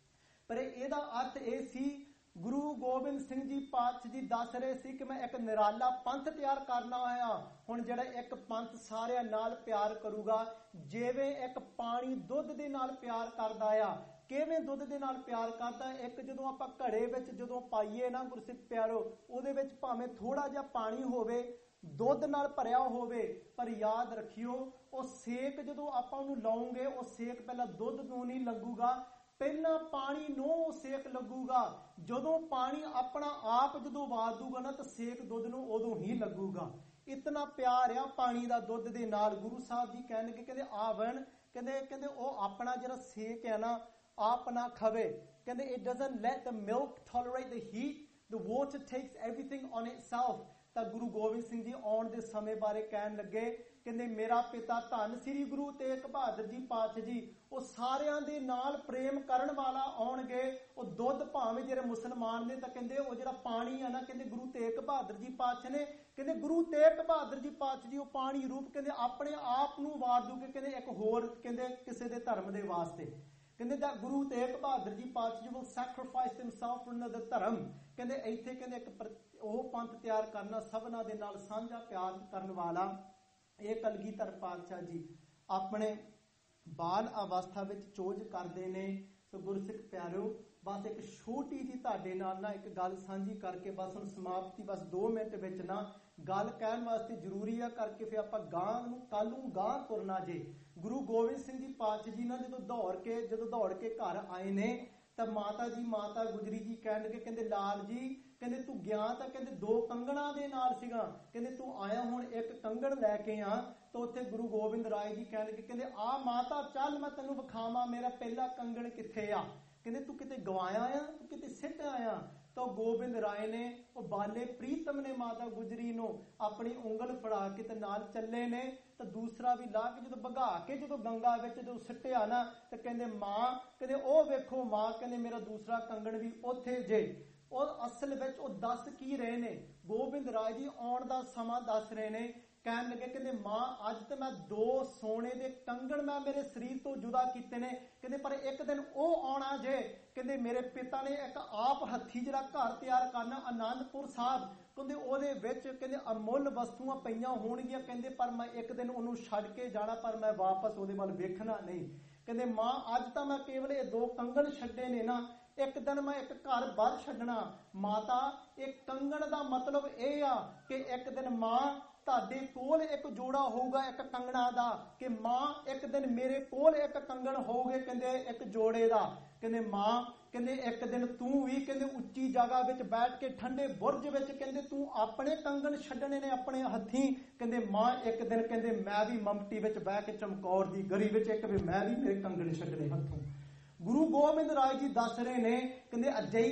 ਪਰ ਇਹਦਾ ਅਰਥ ਇਹ ਸੀ ਗੁਰੂ ਗੋਬਿੰਦ ਸਿੰਘ ਜੀ ਪਾਤਸ਼ਾਹ ਜੀ ਦੱਸ ਰਹੇ ਸੀ ਕਿ ਮੈਂ ਇੱਕ ਨਿਰਾਲਾ ਪੰਥ ਤਿਆਰ ਕਰਨਾ ਹੋਇਆ ਹੁਣ ਜਿਹੜਾ ਇੱਕ ਪੰਥ ਸਾਰਿਆਂ ਨਾਲ ਪਿਆਰ ਕਰੂਗਾ। ਜਿਵੇਂ ਇੱਕ ਪਾਣੀ ਦੁੱਧ ਦੇ ਨਾਲ ਪਿਆਰ ਕਰਦਾ ਆ, ਕਿਵੇਂ ਦੁੱਧ ਦੇ ਨਾਲ ਪਿਆਰ ਕਰਦਾ, ਇੱਕ ਜਦੋਂ ਆਪਾਂ ਘੜੇ ਵਿੱਚ ਜਦੋਂ ਪਾਈਏ ਨਾ ਗੁਰਸਿੱਖ ਪਿਆਰੋ, ਉਹਦੇ ਵਿੱਚ ਭਾਵੇਂ ਥੋੜਾ ਜਿਹਾ ਪਾਣੀ ਹੋਵੇ, ਦੁੱਧ ਨਾਲ ਭਰਿਆ ਹੋਵੇ, ਪਰ ਯਾਦ ਰੱਖਿਓ ਉਹ ਸੇਕ ਜਦੋਂ ਆਪਾਂ ਉਹਨੂੰ ਲਾਉਂਗੇ ਉਹ ਸੇਕ ਪਹਿਲਾਂ ਦੁੱਧ ਨੂੰ ਨਹੀਂ ਲੱਗੂਗਾ, ਪਹਿਲਾਂ ਪਾਣੀ ਨੂੰ ਉਹ ਸੇਕ ਲੱਗੂਗਾ। ਜਦੋਂ ਪਾਣੀ ਆਪਣਾ ਆਪ ਜਦੋਂ ਵਾਰ ਦੂਗਾ ਨਾ ਤਾਂ ਸੇਕ ਦੁੱਧ ਨੂੰ ਉਦੋਂ ਹੀ ਲੱਗੂਗਾ। ਇਤਨਾ ਪਿਆਰ ਆ ਪਾਣੀ ਦਾ ਦੁੱਧ ਦੇ ਨਾਲ। ਗੁਰੂ ਸਾਹਿਬ ਜੀ ਕਹਿਣਗੇ ਕਹਿੰਦੇ ਆਵਣ ਕਹਿੰਦੇ ਕਹਿੰਦੇ ਉਹ ਆਪਣਾ ਜਿਹੜਾ ਸੇਕ ਹੈ ਨਾ ਆਪ ਨਾ ਖਵੇ, ਕਹਿੰਦੇ it doesn't let the milk tolerate the heat the water takes everything on itself. ਤਾਂ ਗੁਰੂ ਗੋਬਿੰਦ ਸਿੰਘ ਜੀ ਆਉਣ ਦੇ ਸਮੇਂ ਬਾਰੇ ਕਹਿਣ ਲੱਗੇ, ਕਹਿੰਦੇ ਮੇਰਾ ਪਿਤਾ ਧੰਨ ਸ੍ਰੀ ਗੁਰੂ ਤੇਗ ਬਹਾਦਰ ਜੀ ਪਾਤਸ਼ਾਹ ਜੀ ਉਹ ਸਾਰਿਆਂ ਦੇ ਨਾਲ ਪ੍ਰੇਮ ਕਰਨ ਵਾਲਾ ਆਉਣਗੇ। ਉਹ ਦੁੱਧ ਭਾਵੇਂ ਜਿਹੜੇ ਮੁਸਲਮਾਨ ਨੇ ਤਾਂ ਕਹਿੰਦੇ ਉਹ ਜਿਹੜਾ ਪਾਣੀ ਆ ਨਾ, ਕਹਿੰਦੇ ਗੁਰੂ ਤੇਗ ਬਹਾਦਰ ਜੀ ਪਾਤਸ਼ਾਹ ਨੇ, ਕਹਿੰਦੇ ਗੁਰੂ ਤੇਗ ਬਹਾਦਰ ਜੀ ਪਾਤਸ਼ਾਹ ਜੀ ਉਹ ਪਾਣੀ ਰੂਪ ਕਹਿੰਦੇ ਆਪਣੇ ਆਪ ਨੂੰ ਵਾਰ ਦੂਗੇ, ਕਹਿੰਦੇ ਇੱਕ ਹੋਰ ਕਹਿੰਦੇ ਕਿਸੇ ਦੇ ਧਰਮ ਦੇ ਵਾਸਤੇ। ਕਹਿੰਦੇ ਦਾ ਗੁਰੂ ਤੇਗ ਬਹਾਦਰ ਜੀ ਪਾਤਸ਼ਾਹ ਜੀ will sacrifice himself for another ਧਰਮ। ਕਹਿੰਦੇ ਇੱਥੇ ਕਹਿੰਦੇ ਇੱਕ ਉਹ ਪੰਥ ਤਿਆਰ ਕਰਨਾ ਸਭਨਾਂ ਦੇ ਨਾਲ ਸਾਂਝਾ ਪਿਆਰ ਕਰਨ ਵਾਲਾ। ਇਹ ਕਲਗੀਧਰ ਪਾਤਸ਼ਾਹ ਜੀ ਆਪਣੇ ਬਾਲ ਅਵਸਥਾ ਵਿੱਚ ਚੋਜ ਕਰਦੇ ਨੇ। ਸੋ ਗੁਰਸਿੱਖ ਪਿਆਰਿਓ, ਬਸ ਇੱਕ ਛੋਟੀ ਜੀ ਤੁਹਾਡੇ ਨਾਲ ਨਾ ਇੱਕ ਗੱਲ ਸਾਂਝੀ ਕਰਕੇ ਬਸ ਹੁਣ ਸਮਾਪਤੀ ਬਸ ਦੋ ਮਿੰਟ ਵਿੱਚ ਨਾ ਗੱਲ ਕਹਿਣ ਵਾਸਤੇ ਜ਼ਰੂਰੀ ਆ, ਕਰਕੇ ਫਿਰ ਆਪਾਂ ਗਾਂ ਨੂੰ ਕੱਲ ਨੂੰ ਗਾਂ ਤੁਰਨਾ ਜੇ। ਗੁਰੂ ਗੋਬਿੰਦ ਸਿੰਘ ਜੀ ਪਾਤਸ਼ਾਹ ਜੀ ਨਾ ਜਦੋਂ ਦੌੜ ਕੇ ਜਦੋਂ ਦੌੜ ਕੇ ਘਰ ਆਏ ਨੇ ਤਾਂ ਮਾਤਾ ਜੀ ਮਾਤਾ ਗੁਜਰੀ ਜੀ ਕਹਿਣ ਲੱਗੇ, ਕਹਿੰਦੇ ਲਾਲ ਜੀ ਕਹਿੰਦੇ ਤੂੰ ਗਿਆ ਤਾਂ ਕਹਿੰਦੇ ਦੋ ਕੰਗਣਾ ਦੇ ਨਾਲ ਸੀਗਾ, ਕਹਿੰਦੇ ਤੂੰ ਆਇਆ ਹੁਣ ਇੱਕ ਕੰਗਣ ਲੈ ਕੇ ਆ। ਤਾਂ ਉੱਥੇ ਗੁਰੂ ਗੋਬਿੰਦ ਰਾਏ ਜੀ ਕਹਿਣ ਲੱਗੇ, ਕਹਿੰਦੇ ਆ ਮਾਤਾ ਚੱਲ ਮੈਂ ਤੈਨੂੰ ਵਿਖਾਵਾਂ ਮੇਰਾ ਪਹਿਲਾ ਕੰਗਣ ਕਿੱਥੇ ਆ। ਕਹਿੰਦੇ ਤੂੰ ਕਿਤੇ ਗਵਾਇਆ ਆ, ਤੂੰ ਕਿਤੇ ਸਿੱਟ ਆਇਆ। ਤਾਂ ਗੋਬਿੰਦ ਰਾਏ ਨੇ ਉਹ ਬਾਲੇ ਪ੍ਰੀਤਮ ਨੇ ਮਾਤਾ ਗੁਜਰੀ ਨੂੰ ਆਪਣੀ ਉਂਗਲ ਫੜਾ ਕੇ ਤੇ ਨਾਲ ਚੱਲੇ ਨੇ। ਤਾਂ ਦੂਸਰਾ ਵੀ ਲਾ ਕੇ ਜਦੋਂ ਭਗਾ ਕੇ ਜਦੋਂ ਗੰਗਾ ਵਿੱਚ ਜਦੋਂ ਸਿੱਟਿਆ ਨਾ ਤੇ ਕਹਿੰਦੇ ਮਾਂ ਕਹਿੰਦੇ ਉਹ ਵੇਖੋ ਮਾਂ ਕਹਿੰਦੇ ਮੇਰਾ ਦੂਸਰਾ ਕੰਗਣ ਵੀ ਉੱਥੇ ਜੇ। ਉਹ ਅਸਲ ਵਿੱਚ ਉਹ ਦੱਸ ਕੀ ਰਹੇ ਨੇ, ਗੋਬਿੰਦ ਰਾਏ ਜੀ ਆਉਣ ਦਾ ਸਮਾਂ ਦੱਸ ਰਹੇ ਨੇ। ਕਹਿਣ ਲੱਗੇ ਕਹਿੰਦੇ ਮਾਂ ਅੱਜ ਤੇ ਮੈਂ ਦੋ ਸੋਨੇ ਦੇ ਕੰਗਣ ਮੈਂ ਮੇਰੇ ਸਰੀਰ ਤੋਂ ਜੁਦਾ ਕੀਤੇ ਨੇ, ਕਹਿੰਦੇ ਪਰ ਇੱਕ ਦਿਨ ਉਹ ਆਉਣਾ ਜੇ ਕਹਿੰਦੇ ਮੇਰੇ ਪਿਤਾ ਨੇ ਇੱਕ ਆਪ ਹੱਥੀ ਜਿਹੜਾ ਘਰ ਤਿਆਰ ਕਰਨਾ ਆਨੰਦਪੁਰ ਸਾਹਿਬ, ਕਹਿੰਦੇ ਉਹਦੇ ਵਿੱਚ ਕਹਿੰਦੇ ਅਮੁੱਲ ਵਸਤੂਆਂ ਪਈਆਂ ਹੋਣਗੀਆਂ, ਕਹਿੰਦੇ ਪਰ ਮੈਂ ਇੱਕ ਦਿਨ ਉਹਨੂੰ ਛੱਡ ਕੇ ਜਾਣਾ ਪਰ ਮੈਂ ਵਾਪਸ ਉਹਦੇ ਵੱਲ ਵੇਖਣਾ ਨਹੀਂ। ਕਹਿੰਦੇ ਮਾਂ ਅੱਜ ਤਾਂ ਮੈਂ ਕੇਵਲ ਇਹ ਦੋ ਕੰਗਣ ਛੱਡੇ ਨੇ ਨਾ, ਇੱਕ ਦਿਨ ਮੈਂ ਇੱਕ ਘਰ ਬਾਹਰ ਛੱਡਣਾ। ਮਾਤਾ ਇਹ ਕੰਗਣ ਦਾ ਮਤਲਬ ਇਹ ਆ ਕਿ ਇੱਕ ਦਿਨ ਮਾਂ ਤੁਹਾਡੇ ਕੋਲ ਇੱਕ ਜੋੜਾ ਹੋਊਗਾ ਇੱਕ ਕੰਗਣਾ ਦਾ, ਕਿ ਮਾਂ ਇੱਕ ਦਿਨ ਮੇਰੇ ਕੋਲ ਇੱਕ ਕੰਗਣ ਹੋਊਗੇ ਕਹਿੰਦੇ ਇੱਕ ਜੋੜੇ ਦਾ। ਕਹਿੰਦੇ ਮਾਂ ਕਹਿੰਦੇ ਇੱਕ ਦਿਨ ਤੂੰ ਵੀ ਕਹਿੰਦੇ ਉੱਚੀ ਜਗ੍ਹਾ ਵਿੱਚ ਬੈਠ ਕੇ ਠੰਡੇ ਬੁਰਜ ਵਿੱਚ ਕਹਿੰਦੇ ਤੂੰ ਆਪਣੇ ਕੰਗਣ ਛੱਡਣੇ ਨੇ ਆਪਣੇ ਹੱਥੀਂ। ਕਹਿੰਦੇ ਮਾਂ ਇੱਕ ਦਿਨ ਕਹਿੰਦੇ ਮੈਂ ਵੀ ਮਮਟੀ ਵਿੱਚ ਬਹਿ ਕੇ ਚਮਕੌਰ ਦੀ ਗਲੀ ਵਿੱਚ ਇੱਕ ਵੀ ਮੈਂ ਵੀ ਮੇਰੇ ਕੰਗਣ ਛੱਡਣੇ ਹੱਥੋਂ। ਗੁਰੂ ਗੋਬਿੰਦ ਰਾਏ ਜੀ ਦੱਸ ਰਹੇ ਨੇ ਕਹਿੰਦੇ ਅਜਿਹੀ